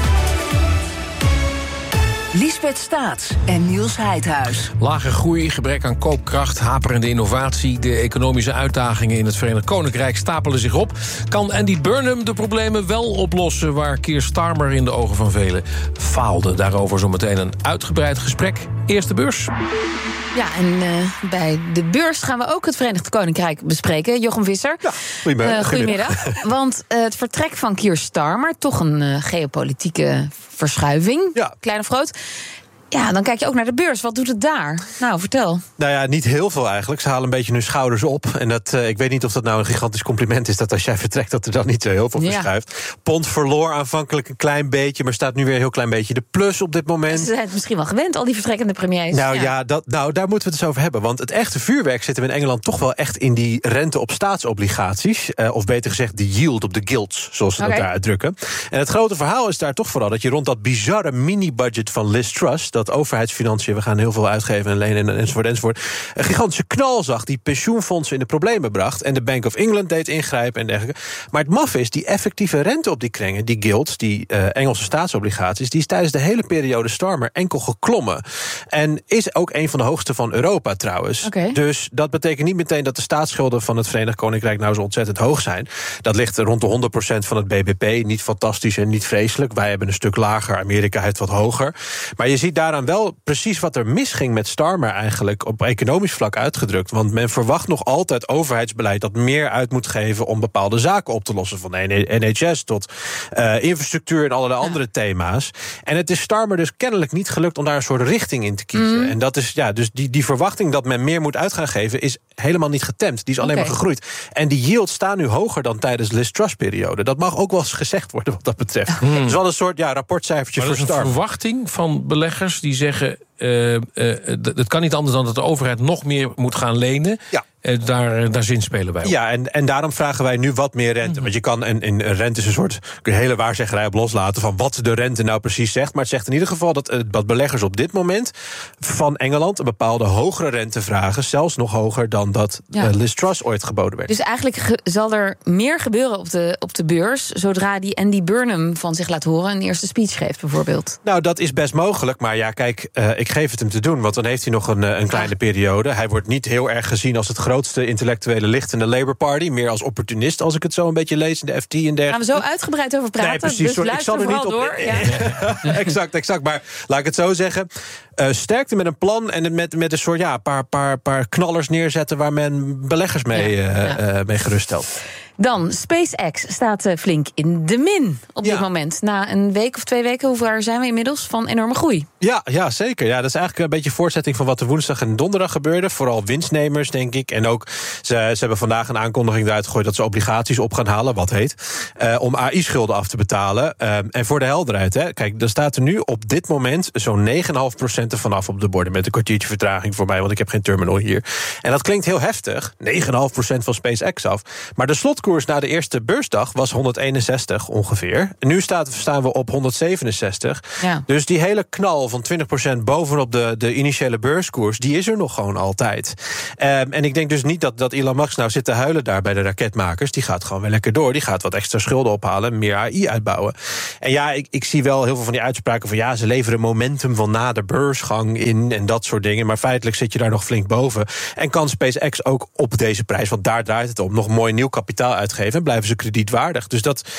S2: Liesbeth Staats en Niels Heidhuis.
S4: Lage groei, gebrek aan koopkracht, haperende innovatie... de economische uitdagingen in het Verenigd Koninkrijk stapelen zich op. Kan Andy Burnham de problemen wel oplossen... waar Keir Starmer in de ogen van velen faalde? Daarover zometeen een uitgebreid gesprek. Eerste beurs.
S3: Ja, en bij de beurs gaan we ook het Verenigd Koninkrijk bespreken. Jochem Visser.
S21: Ja,
S3: goedemiddag. Want het vertrek van Keir Starmer, toch een geopolitieke verschuiving, klein of groot. Ja, dan kijk je ook naar de beurs. Wat doet het daar? Nou, vertel.
S21: Nou ja, niet heel veel eigenlijk. Ze halen een beetje hun schouders op. En dat, ik weet niet of dat nou een gigantisch compliment is... dat als jij vertrekt, dat er dan niet zo heel veel verschuift. Pond verloor aanvankelijk een klein beetje... maar staat nu weer een heel klein beetje de plus op dit moment.
S3: Ze zijn het misschien wel gewend, al die vertrekkende premiers.
S21: Nou daar moeten we het eens over hebben. Want het echte vuurwerk zitten we in Engeland toch wel echt... in die rente op staatsobligaties. Of beter gezegd, de yield op de gilts, zoals ze dat daar uitdrukken. En het grote verhaal is daar toch vooral... dat je rond dat bizarre mini-budget van Liz Truss... dat overheidsfinanciën, we gaan heel veel uitgeven en lenen enzovoort, een gigantische knal zag die pensioenfondsen in de problemen bracht en de Bank of England deed ingrijpen en dergelijke. Maar het maf is, die effectieve rente op die kringen, die gilts, die Engelse staatsobligaties, die is tijdens de hele periode Starmer enkel geklommen. En is ook een van de hoogste van Europa trouwens.
S3: Okay.
S21: Dus dat betekent niet meteen dat de staatsschulden van het Verenigd Koninkrijk nou zo ontzettend hoog zijn. Dat ligt rond de 100% van het BBP. Niet fantastisch en niet vreselijk. Wij hebben een stuk lager, Amerika heeft wat hoger. Maar je ziet daaraan wel precies wat er misging met Starmer eigenlijk op economisch vlak uitgedrukt. Want men verwacht nog altijd overheidsbeleid dat meer uit moet geven om bepaalde zaken op te lossen. Van de NHS tot infrastructuur en allerlei andere thema's. En het is Starmer dus kennelijk niet gelukt om daar een soort richting in te kiezen. En dat is, dus die verwachting dat men meer moet uit gaan geven is helemaal niet getemd. Die is alleen maar gegroeid. En die yields staan nu hoger dan tijdens Liz Truss-periode. Dat mag ook wel eens gezegd worden wat dat betreft. Het is wel een soort rapportcijfertje voor Starmer.
S4: Maar dat is een verwachting van beleggers die zeggen... het kan niet anders dan dat de overheid nog meer moet gaan lenen. Ja. Daar zinspelen wij op.
S21: Ja, en daarom vragen wij nu wat meer rente. Want je kan, en rente is een soort, kun je hele waarzeggerij op loslaten van wat de rente nou precies zegt. Maar het zegt in ieder geval dat beleggers op dit moment van Engeland een bepaalde hogere rente vragen. Zelfs nog hoger dan dat Liz Truss ooit geboden werd.
S3: Dus eigenlijk zal er meer gebeuren op de beurs zodra die Andy Burnham van zich laat horen een eerste speech geeft bijvoorbeeld.
S21: Nou, dat is best mogelijk. Maar ja, kijk, ik geef het hem te doen. Want dan heeft hij nog een kleine periode. Hij wordt niet heel erg gezien als het grootste intellectuele licht in de Labour Party. Meer als opportunist, als ik het zo een beetje lees in de FT en dergelijke.
S3: Gaan we zo uitgebreid over praten,
S21: nee, precies,
S3: dus
S21: sorry,
S3: luister
S21: ik zal er
S3: vooral
S21: niet op...
S3: door. Ja.
S21: Exact. Maar laat ik het zo zeggen. Sterkte met een plan en met een soort paar knallers neerzetten waar men beleggers mee gerust stelt.
S3: Dan, SpaceX staat flink in de min op dit moment. Na een week of 2 weken, hoe ver zijn we inmiddels van enorme groei?
S21: Ja, zeker. Ja, dat is eigenlijk een beetje voortzetting van wat er woensdag en donderdag gebeurde. Vooral winstnemers, denk ik. En ook, ze hebben vandaag een aankondiging eruit gegooid dat ze obligaties op gaan halen, wat heet, om AI-schulden af te betalen. En voor de helderheid, hè. Kijk, er staat er nu op dit moment zo'n 9,5% ervan af op de borden. Met een kwartiertje vertraging voor mij, want ik heb geen terminal hier. En dat klinkt heel heftig. 9,5% van SpaceX af. Maar de slotkoers na de eerste beursdag was 161 ongeveer. En nu staan we op 167. Ja. Dus die hele knal van 20% bovenop de initiële beurskoers, die is er nog gewoon altijd. En ik denk dus niet dat Elon Musk nou zit te huilen daar bij de raketmakers. Die gaat gewoon weer lekker door. Die gaat wat extra schulden ophalen en meer AI uitbouwen. En ja, ik zie wel heel veel van die uitspraken van ze leveren momentum van na de beursgang in en dat soort dingen. Maar feitelijk zit je daar nog flink boven. En kan SpaceX ook op deze prijs, want daar draait het om, nog mooi nieuw kapitaal uitgeven en blijven ze kredietwaardig. Dus dat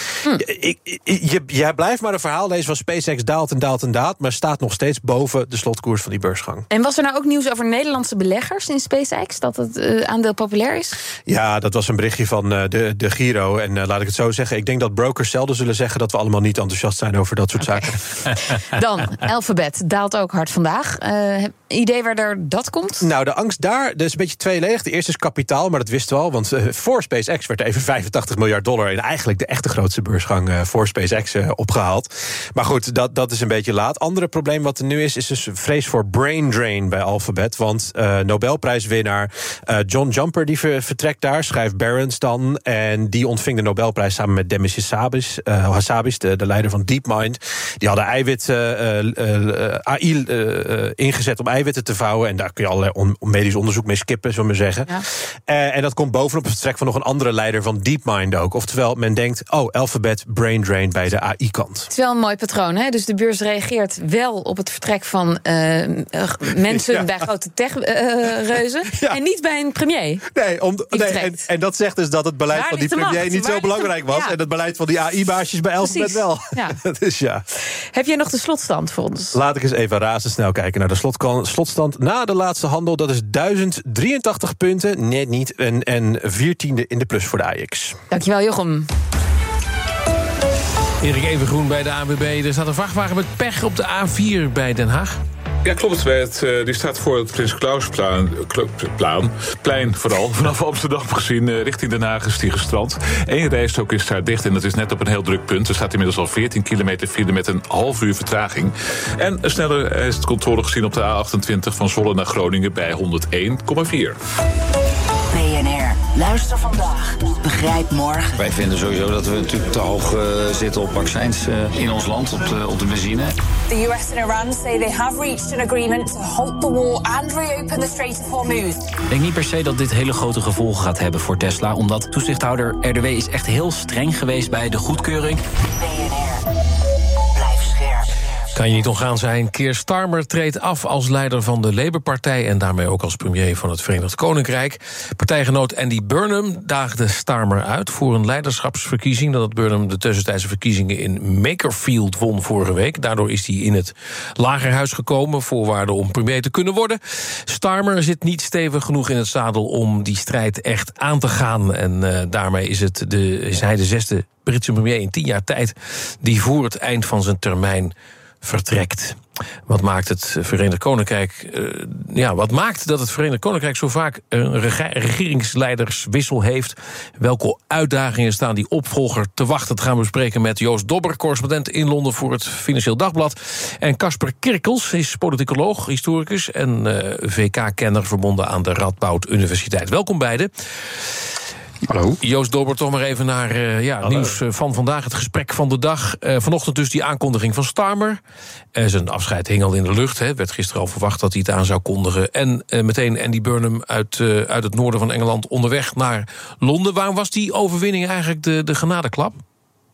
S21: jij blijft maar een verhaal lezen van SpaceX daalt en daalt en daalt, maar staat nog steeds boven de slotkoers van die beursgang.
S3: En was er nou ook nieuws over Nederlandse beleggers in SpaceX, dat het aandeel populair is? Ja,
S21: dat was een berichtje van de Giro. En laat ik het zo zeggen, ik denk dat brokers zelden zullen zeggen dat we allemaal niet enthousiast zijn over dat soort zaken.
S3: Dan, Alphabet daalt ook hard vandaag. Idee waar dat komt?
S21: Nou, de angst daar, dat is een beetje tweeledig. De eerste is kapitaal, maar dat wisten we al, want voor SpaceX werd even $85 miljard in eigenlijk de echte grootste beursgang voor SpaceX opgehaald. Maar goed, dat is een beetje laat. Andere probleem wat er nu is dus vrees voor brain drain bij Alphabet. Want Nobelprijswinnaar John Jumper die vertrekt daar, schrijft Barron's dan. En die ontving de Nobelprijs samen met Demis Hassabis, de leider van DeepMind. Die hadden AI ingezet om eiwitten te vouwen. En daar kun je allerlei medisch onderzoek mee skippen, zullen we zeggen. Ja. En dat komt bovenop het vertrek van nog een andere leider van DeepMind ook. Oftewel, men denkt, Alphabet brain drain bij de AI-kant. Het
S3: is wel een mooi patroon, hè? Dus de beurs reageert wel op het vertrek van mensen bij grote tech-reuzen en niet bij een premier.
S21: Nee, en dat zegt dus dat het beleid van die premier niet zo belangrijk was. Ja. En het beleid van die AI-baasjes bij Alphabet wel. Ja. Dus ja.
S3: Heb jij nog de slotstand voor ons?
S21: Laat ik eens even razendsnel kijken naar de slotstand na de laatste handel. Dat is 1083 punten, net niet. En 14e in de plus voor de AX.
S3: Dankjewel, Jochem.
S4: Erik Evengroen bij de ANWB. Er staat een vrachtwagen met pech op de A4 bij Den Haag.
S27: Ja, klopt. Die staat voor het Prins Klausplein vooral. Vanaf Amsterdam gezien, richting Den Haag is die gestrand. 1 rijstrook is daar dicht en dat is net op een heel druk punt. Er staat inmiddels al 14 kilometer file met een half uur vertraging. En sneller is het controle gezien op de A28 van Zwolle naar Groningen bij 101,4.
S2: BNR. Luister vandaag. Begrijp morgen.
S8: Wij vinden sowieso dat we natuurlijk te hoog zitten op vaccins in ons land, op de benzine.
S9: The US and Iran say they have reached an agreement to halt the war and reopen the Strait of Hormuz.
S10: Ik denk niet per se dat dit hele grote gevolgen gaat hebben voor Tesla, omdat toezichthouder RDW is echt heel streng geweest bij de goedkeuring.
S2: BNR. Blijf scherp.
S4: Kan je niet ontgaan zijn, Keir Starmer treedt af als leider van de Labour-partij en daarmee ook als premier van het Verenigd Koninkrijk. Partijgenoot Andy Burnham daagde Starmer uit voor een leiderschapsverkiezing, nadat Burnham de tussentijdse verkiezingen in Makerfield won vorige week. Daardoor is hij in het Lagerhuis gekomen, voorwaarde om premier te kunnen worden. Starmer zit niet stevig genoeg in het zadel om die strijd echt aan te gaan en daarmee is hij de 6e Britse premier in 10 jaar tijd die voor het eind van zijn termijn vertrekt. Wat maakt het Verenigd Koninkrijk? Wat maakt dat het Verenigd Koninkrijk zo vaak een regeringsleiderswissel heeft? Welke uitdagingen staan die opvolger te wachten? Dat gaan we bespreken met Joost Dobber, correspondent in Londen voor het Financieel Dagblad. En Casper Kirkels is politicoloog, historicus en VK-kenner verbonden aan de Radboud Universiteit. Welkom beiden.
S11: Hallo.
S4: Joost Dobber, toch maar even naar nieuws van vandaag. Het gesprek van de dag. Vanochtend dus die aankondiging van Starmer. Zijn afscheid hing al in de lucht. Het werd gisteren al verwacht dat hij het aan zou kondigen. En meteen Andy Burnham uit het noorden van Engeland onderweg naar Londen. Waarom was die overwinning eigenlijk de genadeklap?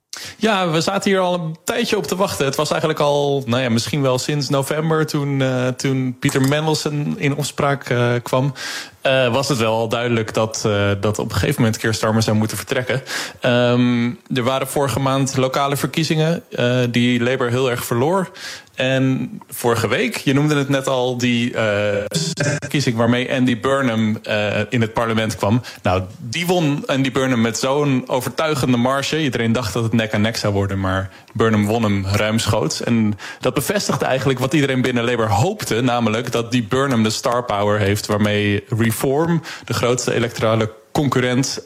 S12: Ja, we zaten hier al een tijdje op te wachten. Het was eigenlijk al, misschien wel sinds november... toen Pieter Mandelson in opspraak kwam... was het wel al duidelijk dat op een gegeven moment Keir Starmer zou moeten vertrekken. Er waren vorige maand lokale verkiezingen die Labour heel erg verloor. En vorige week, je noemde het net al, die verkiezing waarmee Andy Burnham in het parlement kwam. Nou, die won Andy Burnham met zo'n overtuigende marge. Iedereen dacht dat het nek aan nek zou worden, maar Burnham won hem ruimschoots. En dat bevestigde eigenlijk wat iedereen binnen Labour hoopte, namelijk dat die Burnham de star power heeft waarmee Reform, de grootste electorale concurrent,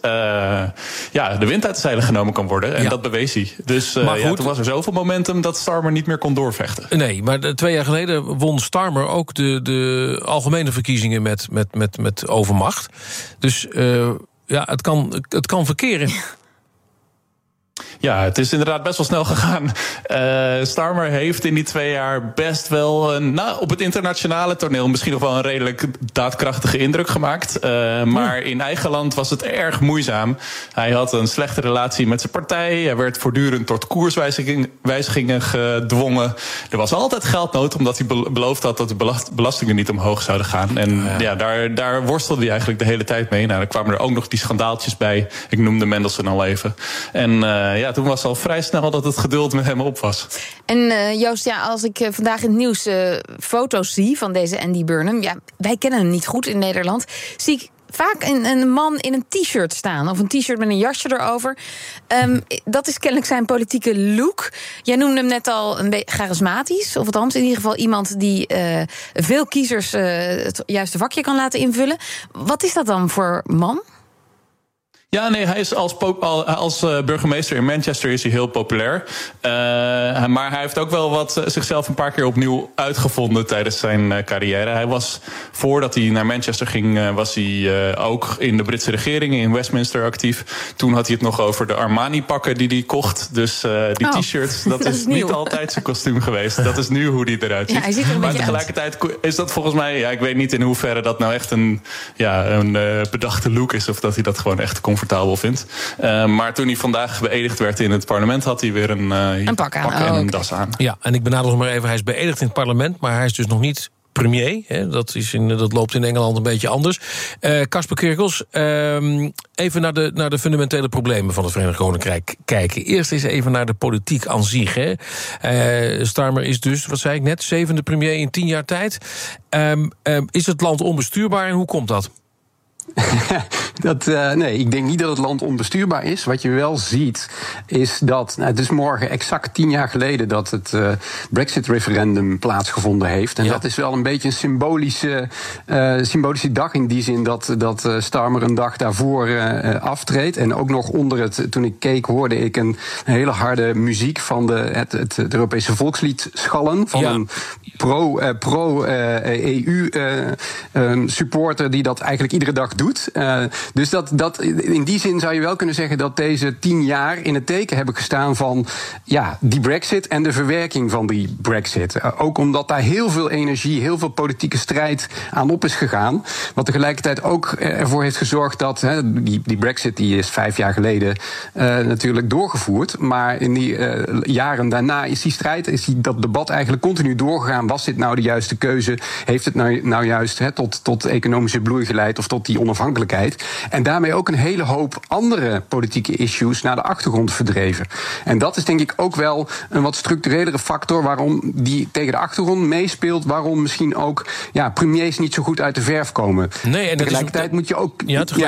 S12: de wind uit de zeilen genomen kan worden. En dat bewees hij. Dus toen was er zoveel momentum dat Starmer niet meer kon doorvechten.
S4: Nee, maar 2 jaar geleden won Starmer ook de algemene verkiezingen met overmacht. Dus het kan verkeren.
S12: Ja, het is inderdaad best wel snel gegaan. Starmer heeft in die 2 jaar best wel op het internationale toneel misschien nog wel een redelijk daadkrachtige indruk gemaakt. Maar in eigen land was het erg moeizaam. Hij had een slechte relatie met zijn partij. Hij werd voortdurend tot koerswijzigingen gedwongen. Er was altijd geldnood, omdat hij beloofd had dat de belastingen niet omhoog zouden gaan. En daar worstelde hij eigenlijk de hele tijd mee. Nou, dan kwamen er ook nog die schandaaltjes bij. Ik noemde Mandelson al even. En toen was al vrij snel dat het geduld met hem op was.
S3: En Joost, als ik vandaag in het nieuws foto's zie van deze Andy Burnham... wij kennen hem niet goed in Nederland, zie ik vaak een man in een t-shirt staan. Of een t-shirt met een jasje erover. Dat is kennelijk zijn politieke look. Jij noemde hem net al een beetje charismatisch. Of althans, in ieder geval iemand die veel kiezers het juiste vakje kan laten invullen. Wat is dat dan voor man?
S12: Ja, nee, hij is als burgemeester in Manchester is hij heel populair. Maar hij heeft ook wel zichzelf een paar keer opnieuw uitgevonden tijdens zijn carrière. Hij was, voordat hij naar Manchester ging, was hij ook in de Britse regering in Westminster actief. Toen had hij het nog over de Armani-pakken die hij kocht. Dus die t-shirts, dat is niet altijd zijn kostuum geweest. Dat is nu hoe hij eruit ziet.
S3: Ja, hij ziet er een
S12: maar
S3: beetje
S12: tegelijkertijd is dat volgens mij, ik weet niet in hoeverre dat nou echt een bedachte look is, of dat hij dat gewoon echt comfortabel vindt. Maar toen hij vandaag beëdigd werd in het parlement, had hij weer een pak en een das aan.
S4: Ja, en ik benadruk nog maar even, hij is beëdigd in het parlement, maar hij is dus nog niet premier. Hè? Dat loopt in Engeland een beetje anders. Casper Kirkels, even naar de fundamentele problemen van het Verenigd Koninkrijk kijken. Eerst eens even naar de politiek aan zich. Hè? Starmer is dus, wat zei ik net, 7e premier in 10 jaar tijd. Is het land onbestuurbaar en hoe komt dat?
S11: Nee, ik denk niet dat het land onbestuurbaar is. Wat je wel ziet, is dat het is morgen exact 10 jaar geleden dat het Brexit-referendum plaatsgevonden heeft. En dat is wel een beetje een symbolische dag in die zin dat Starmer een dag daarvoor aftreedt. En ook nog toen ik keek, hoorde ik een hele harde muziek van het Europese volkslied schallen. Van een pro-EU supporter die dat eigenlijk iedere dag doet. Dus dat in die zin zou je wel kunnen zeggen dat deze 10 jaar in het teken hebben gestaan van die Brexit en de verwerking van die Brexit. Ook omdat daar heel veel energie, heel veel politieke strijd aan op is gegaan. Wat tegelijkertijd ook ervoor heeft gezorgd dat die Brexit die is 5 jaar geleden natuurlijk doorgevoerd. Maar in die jaren daarna is die strijd, dat debat eigenlijk continu doorgegaan. Was dit nou de juiste keuze? Heeft het nou juist tot economische bloei geleid of tot die onafhankelijkheid? En daarmee ook een hele hoop andere politieke issues naar de achtergrond verdreven. En dat is denk ik ook wel een wat structurelere factor waarom die tegen de achtergrond meespeelt, waarom misschien ook premiers niet zo goed uit de verf komen. Nee, en tegelijkertijd moet je ook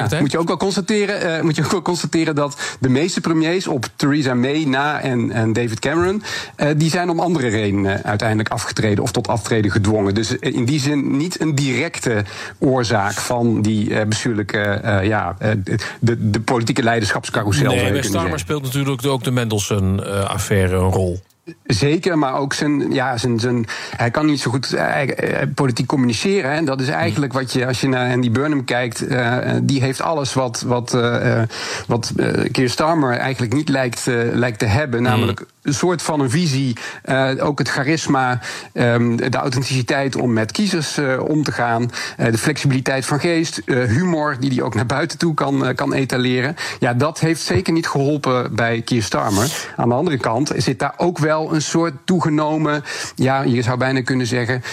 S11: wel constateren dat de meeste premiers op Theresa May na en David Cameron, die zijn om andere redenen uiteindelijk afgetreden of tot aftreden gedwongen. Dus in die zin niet een directe oorzaak van die bestuurlijke de politieke leiderschapscarousel.
S4: Nee, bij Starmer speelt natuurlijk ook de Mandelson-affaire een rol.
S11: Zeker, maar ook hij kan niet zo goed politiek communiceren. En dat is eigenlijk als je naar Andy Burnham kijkt, die heeft alles wat Keir Starmer eigenlijk niet lijkt te hebben. Namelijk een soort van een visie, ook het charisma, de authenticiteit om met kiezers om te gaan, de flexibiliteit van geest, humor die hij ook naar buiten toe kan etaleren. Ja, dat heeft zeker niet geholpen bij Keir Starmer. Aan de andere kant zit daar ook wel een soort toegenomen, ja, je zou bijna kunnen zeggen,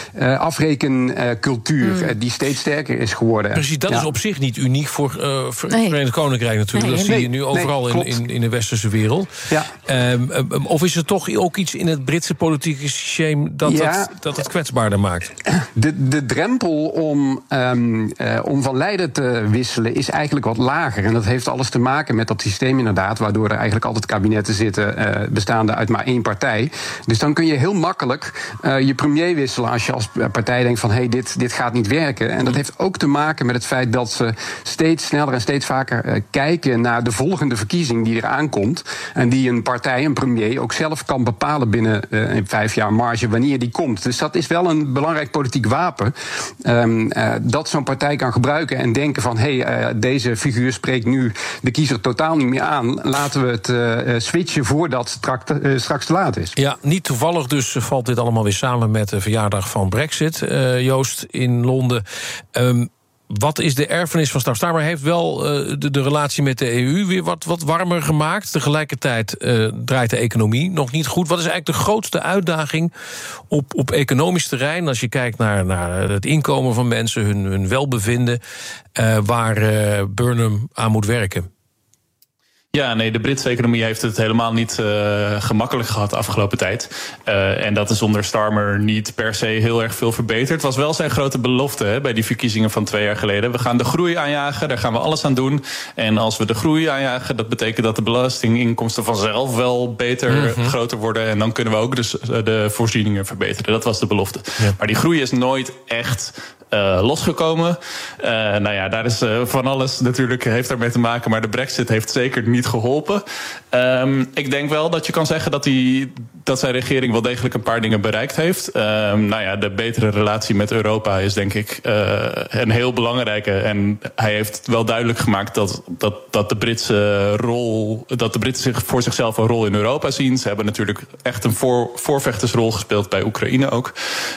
S11: afrekencultuur die steeds sterker is geworden.
S4: Precies, dat is op zich niet uniek voor het Verenigd Koninkrijk natuurlijk. Dat zie je nu overal in de westerse wereld. Ja. Of is er toch ook iets in het Britse politieke systeem dat het kwetsbaarder maakt?
S11: De drempel om van leider te wisselen is eigenlijk wat lager. En dat heeft alles te maken met dat systeem inderdaad, waardoor er eigenlijk altijd kabinetten zitten bestaande uit maar één partij. Dus dan kun je heel makkelijk je premier wisselen als je als partij denkt van dit gaat niet werken. En dat heeft ook te maken met het feit dat ze steeds sneller en steeds vaker kijken naar de volgende verkiezing die eraan komt. En die een partij, een premier, ook zelf kan bepalen binnen 5 jaar marge wanneer die komt. Dus dat is wel een belangrijk politiek wapen. Dat zo'n partij kan gebruiken en denken van deze figuur spreekt nu de kiezer totaal niet meer aan. Laten we het switchen voordat het straks te laat is.
S4: Ja, niet toevallig dus valt dit allemaal weer samen met de verjaardag van Brexit. Joost, in Londen. Wat is de erfenis van Starmer? Heeft wel de relatie met de EU weer wat warmer gemaakt. Tegelijkertijd draait de economie nog niet goed. Wat is eigenlijk de grootste uitdaging op economisch terrein, als je kijkt naar het inkomen van mensen, hun welbevinden, waar Burnham aan moet werken?
S12: Ja, nee, de Britse economie heeft het helemaal niet gemakkelijk gehad de afgelopen tijd. En dat is onder Starmer niet per se heel erg veel verbeterd. Het was wel zijn grote belofte bij die verkiezingen van 2 jaar geleden. We gaan de groei aanjagen, daar gaan we alles aan doen. En als we de groei aanjagen, dat betekent dat de belastinginkomsten vanzelf wel beter groter worden. En dan kunnen we ook dus de voorzieningen verbeteren. Dat was de belofte. Ja. Maar die groei is nooit echt losgekomen. Daar is van alles natuurlijk heeft daarmee te maken, maar de Brexit heeft zeker niet geholpen. Ik denk wel dat je kan zeggen dat zijn regering wel degelijk een paar dingen bereikt heeft. De betere relatie met Europa is denk ik een heel belangrijke. En hij heeft wel duidelijk gemaakt dat de Britten zich voor zichzelf een rol in Europa zien. Ze hebben natuurlijk echt een voorvechtersrol gespeeld bij Oekraïne ook.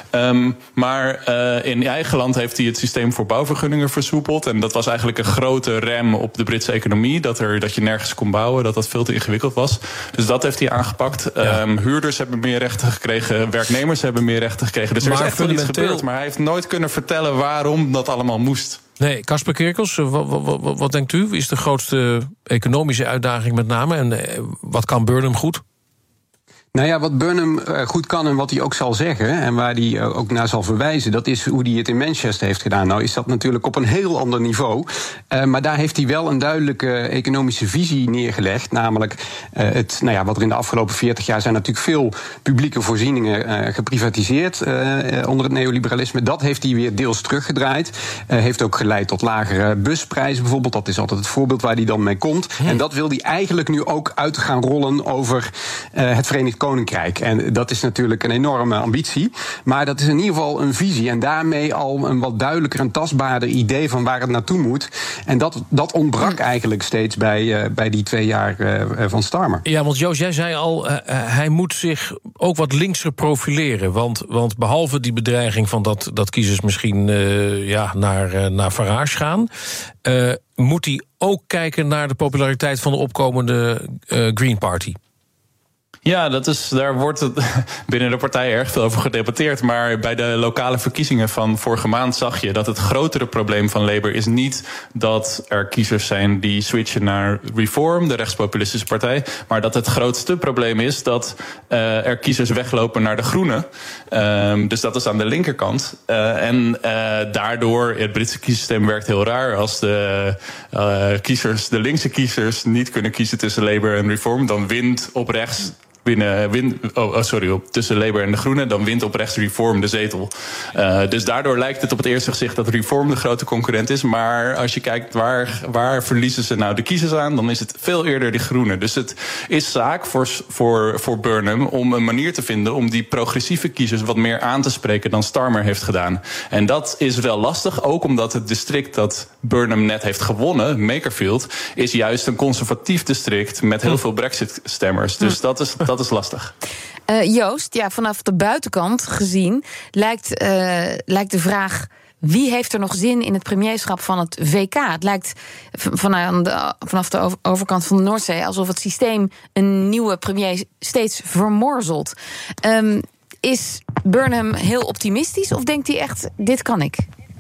S12: Maar in eigen land heeft hij het systeem voor bouwvergunningen versoepeld. En dat was eigenlijk een grote rem op de Britse economie. Dat je nergens kon bouwen, dat veel te ingewikkeld was. Dus dat heeft hij aangepakt. Ja. Huurders hebben meer rechten gekregen. Werknemers hebben meer rechten gekregen. Dus er is echt wel iets gebeurd. Maar hij heeft nooit kunnen vertellen waarom dat allemaal moest.
S4: Nee, Casper Kirkels, wat denkt u? Is de grootste economische uitdaging met name? En wat kan Burnham goed?
S11: Nou ja, wat Burnham goed kan en wat hij ook zal zeggen, en waar hij ook naar zal verwijzen, dat is hoe hij het in Manchester heeft gedaan. Nou is dat natuurlijk op een heel ander niveau. Maar daar heeft hij wel een duidelijke economische visie neergelegd. Namelijk wat er in de afgelopen 40 jaar zijn natuurlijk veel publieke voorzieningen geprivatiseerd onder het neoliberalisme. Dat heeft hij weer deels teruggedraaid. Heeft ook geleid tot lagere busprijzen bijvoorbeeld. Dat is altijd het voorbeeld waar hij dan mee komt. En dat wil hij eigenlijk nu ook uit gaan rollen over het Verenigd Koninkrijk. En dat is natuurlijk een enorme ambitie. Maar dat is in ieder geval een visie. En daarmee al een wat duidelijker en tastbaarder idee van waar het naartoe moet. En dat ontbrak eigenlijk steeds bij die 2 jaar van Starmer.
S4: Ja, want Joost, jij zei al, hij moet zich ook wat linkser profileren. Want behalve die bedreiging van dat kiezers misschien naar Farage gaan, moet hij ook kijken naar de populariteit van de opkomende Green Party.
S12: Ja, daar wordt binnen de partij erg veel over gedebatteerd. Maar bij de lokale verkiezingen van vorige maand zag je dat het grotere probleem van Labour is niet dat er kiezers zijn die switchen naar Reform, de rechtspopulistische partij. Maar dat het grootste probleem is dat er kiezers weglopen naar de Groenen. Dus dat is aan de linkerkant. Daardoor, het Britse kiesysteem werkt heel raar. Als de linkse kiezers niet kunnen kiezen tussen Labour en Reform, dan wint op rechts tussen Labour en de Groenen, dan wint op rechts Reform de zetel. Dus daardoor lijkt het op het eerste gezicht dat Reform de grote concurrent is. Maar als je kijkt waar verliezen ze nou de kiezers aan, dan is het veel eerder de Groenen. Dus het is zaak voor Burnham om een manier te vinden om die progressieve kiezers wat meer aan te spreken dan Starmer heeft gedaan. En dat is wel lastig, ook omdat het district dat Burnham net heeft gewonnen, Makerfield, is juist een conservatief district met heel veel Brexit-stemmers. Dus dat dat is lastig.
S3: Joost, vanaf de buitenkant gezien lijkt de vraag: wie heeft er nog zin in het premierschap van het VK? Het lijkt vanaf de overkant van de Noordzee alsof het systeem een nieuwe premier steeds vermorzelt. Is Burnham heel optimistisch of denkt hij echt, dit kan ik?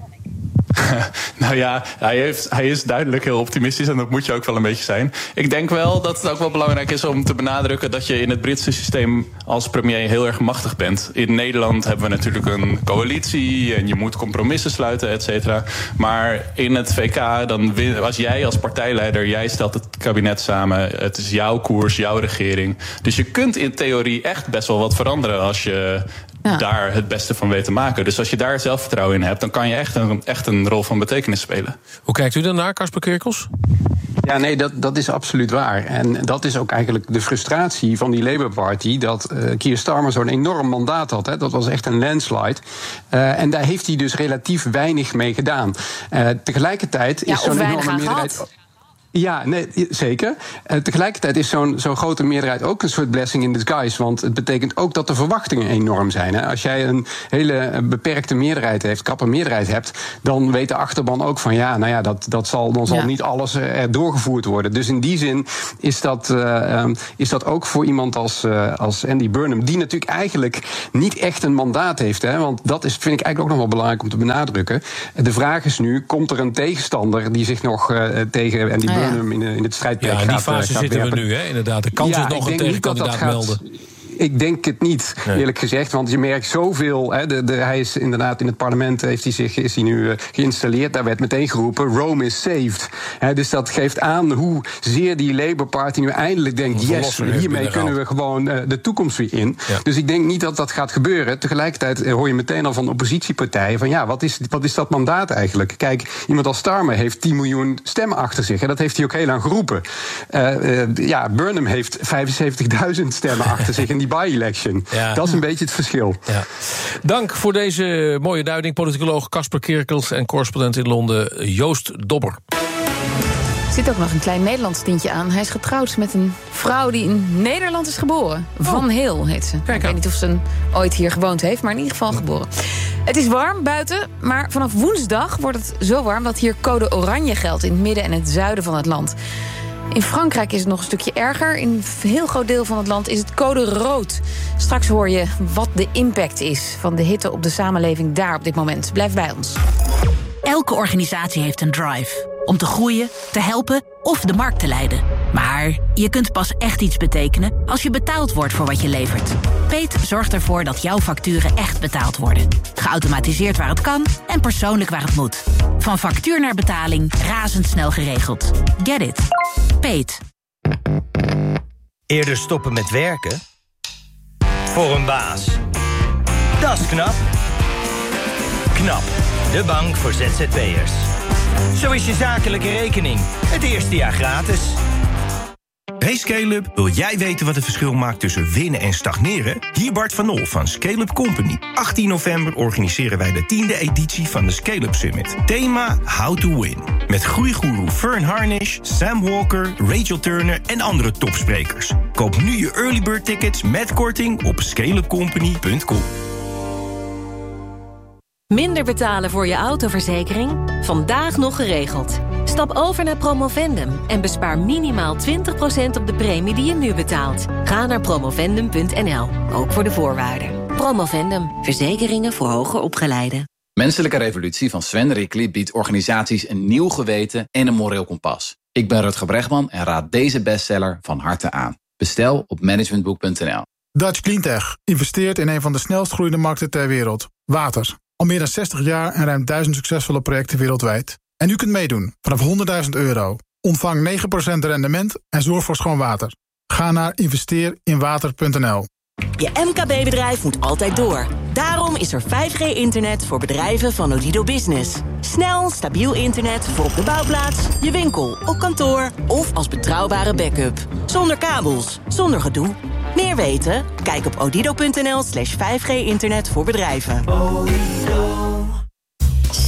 S12: Nou ja, hij is duidelijk heel optimistisch en dat moet je ook wel een beetje zijn. Ik denk wel dat het ook wel belangrijk is om te benadrukken dat je in het Britse systeem als premier heel erg machtig bent. In Nederland hebben we natuurlijk een coalitie en je moet compromissen sluiten, et cetera. Maar in het VK, als jij als partijleider, jij stelt het kabinet samen, het is jouw koers, jouw regering. Dus je kunt in theorie echt best wel wat veranderen als je daar het beste van weet te maken. Dus als je daar zelfvertrouwen in hebt, dan kan je echt een rol van betekenis spelen.
S4: Hoe kijkt u daarnaar, Casper Kirkels?
S11: Ja, nee, dat is absoluut waar. En dat is ook eigenlijk de frustratie van die Labour Party, dat Keir Starmer zo'n enorm mandaat had. Hè. Dat was echt een landslide. En daar heeft hij dus relatief weinig mee gedaan. Tegelijkertijd is zo'n enorme meerderheid. Ja, nee, zeker. Tegelijkertijd is zo'n grote meerderheid ook een soort blessing in disguise. Want het betekent ook dat de verwachtingen enorm zijn. Hè. Als jij een hele beperkte meerderheid heeft, krappe meerderheid hebt, dan weet de achterban ook van dan zal niet alles er doorgevoerd worden. Dus in die zin is dat ook voor iemand als Andy Burnham, die natuurlijk eigenlijk niet echt een mandaat heeft. Hè, want dat vind ik eigenlijk ook nog wel belangrijk om te benadrukken. De vraag is nu, komt er een tegenstander die zich nog tegen Andy Burnham in het strijdperk gaat.
S4: Ja, in die fase zitten we nu, hè, inderdaad. De kans is nog een tegenkandidaat melden.
S11: Ik denk het niet, eerlijk gezegd. Want je merkt zoveel. Hij is inderdaad in het parlement is hij nu geïnstalleerd. Daar werd meteen geroepen: Rome is saved. Dus dat geeft aan hoe zeer die Labour Party nu eindelijk denkt: yes, hiermee kunnen we gewoon de toekomst weer in. Ja. Dus ik denk niet dat dat gaat gebeuren. Tegelijkertijd hoor je meteen al van oppositiepartijen van wat is dat mandaat eigenlijk? Kijk, iemand als Starmer heeft 10 miljoen stemmen achter zich. En dat heeft hij ook heel lang geroepen. Burnham heeft 75.000 stemmen achter zich in die by-election. Ja. Dat is een beetje het verschil.
S4: Ja. Dank voor deze mooie duiding. Politicoloog Casper Kirkels en correspondent in Londen Joost Dobber.
S3: Er zit ook nog een klein Nederlands tintje aan. Hij is getrouwd met een vrouw die in Nederland is geboren. Van Heel heet ze. Ik weet niet of ze ooit hier gewoond heeft, maar in ieder geval geboren. Het is warm buiten, maar vanaf woensdag wordt het zo warm dat hier code oranje geldt in het midden en het zuiden van het land. In Frankrijk is het nog een stukje erger. In een heel groot deel van het land is het code rood. Straks hoor je wat de impact is van de hitte op de samenleving daar op dit moment. Blijf bij ons.
S13: Elke organisatie heeft een drive. Om te groeien, te helpen of de markt te leiden. Maar je kunt pas echt iets betekenen als je betaald wordt voor wat je levert. Peet zorgt ervoor dat jouw facturen echt betaald worden. Geautomatiseerd waar het kan en persoonlijk waar het moet. Van factuur naar betaling, razendsnel geregeld. Get it. Peet.
S14: Eerder stoppen met werken? Voor een baas. Dat is knap. KNAP, de bank voor ZZP'ers. Zo is je zakelijke rekening het eerste jaar gratis.
S16: Hey Scale-up, wil jij weten wat het verschil maakt tussen winnen en stagneren? Hier Bart van Nol van Scale-up Company. 18 november organiseren wij de 10e editie van de Scale-up Summit. Thema How to Win. Met groeigoeroe Fern Harnish, Sam Walker, Rachel Turner en andere topsprekers. Koop nu je early bird tickets met korting op scaleupcompany.com.
S17: Minder betalen voor je autoverzekering? Vandaag nog geregeld. Stap over naar Promovendum en bespaar minimaal 20% op de premie die je nu betaalt. Ga naar promovendum.nl, ook voor de voorwaarden. Promovendum, verzekeringen voor hoger opgeleiden.
S18: Menselijke Revolutie van Sven Rickly biedt organisaties een nieuw geweten en een moreel kompas. Ik ben Rutger Bregman en raad deze bestseller van harte aan. Bestel op managementboek.nl.
S19: Dutch Cleantech investeert in een van de snelst groeiende markten ter wereld. Water. Al meer dan 60 jaar en ruim 1000 succesvolle projecten wereldwijd. En u kunt meedoen vanaf €100.000. Ontvang 9% rendement en zorg voor schoon water. Ga naar investeerinwater.nl.
S26: Je MKB-bedrijf moet altijd door. Daarom is er 5G-internet voor bedrijven van Odido Business. Snel, stabiel internet voor op de bouwplaats, je winkel, op kantoor of als betrouwbare backup. Zonder kabels, zonder gedoe. Meer weten? Kijk op odido.nl/5G-internet voor bedrijven.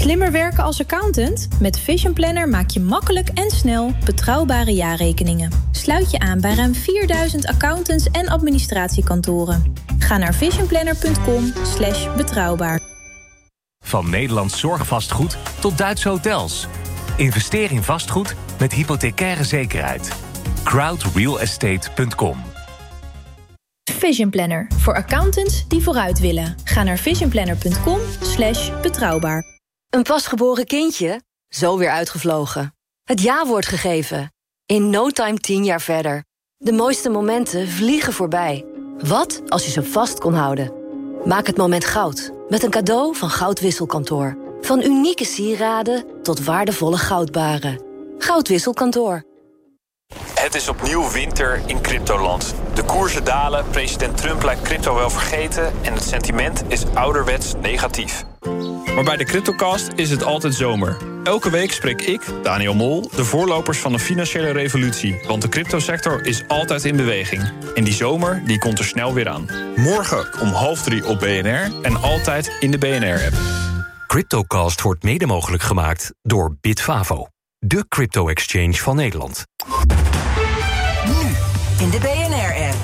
S1: Slimmer werken als accountant? Met Vision Planner maak je makkelijk en snel betrouwbare jaarrekeningen. Sluit je aan bij ruim 4000 accountants en administratiekantoren. Ga naar visionplanner.com/betrouwbaar.
S15: Van Nederlands zorgvastgoed tot Duitse hotels. Investeer in vastgoed met hypothecaire zekerheid. crowdrealestate.com.
S1: Vision Planner, voor accountants die vooruit willen. Ga naar visionplanner.com/betrouwbaar.
S20: Een pasgeboren kindje? Zo weer uitgevlogen. Het ja-woord gegeven. In no time 10 jaar verder. De mooiste momenten vliegen voorbij. Wat als je ze vast kon houden? Maak het moment goud met een cadeau van Goudwisselkantoor. Van unieke sieraden tot waardevolle goudbaren. Goudwisselkantoor.
S22: Het is opnieuw winter in cryptoland. De koersen dalen, president Trump lijkt crypto wel vergeten... en het sentiment is ouderwets negatief.
S23: Maar bij de CryptoCast is het altijd zomer. Elke week spreek ik, Daniel Mol, de voorlopers van de financiële revolutie. Want de cryptosector is altijd in beweging. En die zomer die komt er snel weer aan. Morgen om 2:30 op BNR en altijd in de BNR-app.
S15: CryptoCast wordt mede mogelijk gemaakt door Bitfavo. De crypto-exchange van Nederland.
S2: Nu in de BNR-app.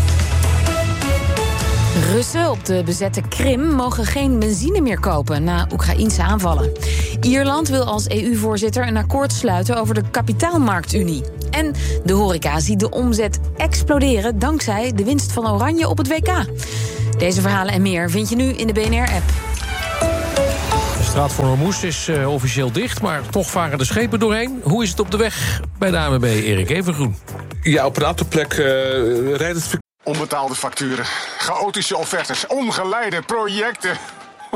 S3: Russen op de bezette Krim mogen geen benzine meer kopen na Oekraïense aanvallen. Ierland wil als EU-voorzitter een akkoord sluiten over de kapitaalmarktunie. En de horeca ziet de omzet exploderen dankzij de winst van Oranje op het WK. Deze verhalen en meer vind je nu in de BNR-app.
S4: De straat van Hormuz is officieel dicht, maar toch varen de schepen doorheen. Hoe is het op de weg bij de ANWB, Erik Evengroen?
S24: Ja, op een aantal plekken rijdt het...
S25: Onbetaalde facturen, chaotische offertes, ongeleide projecten.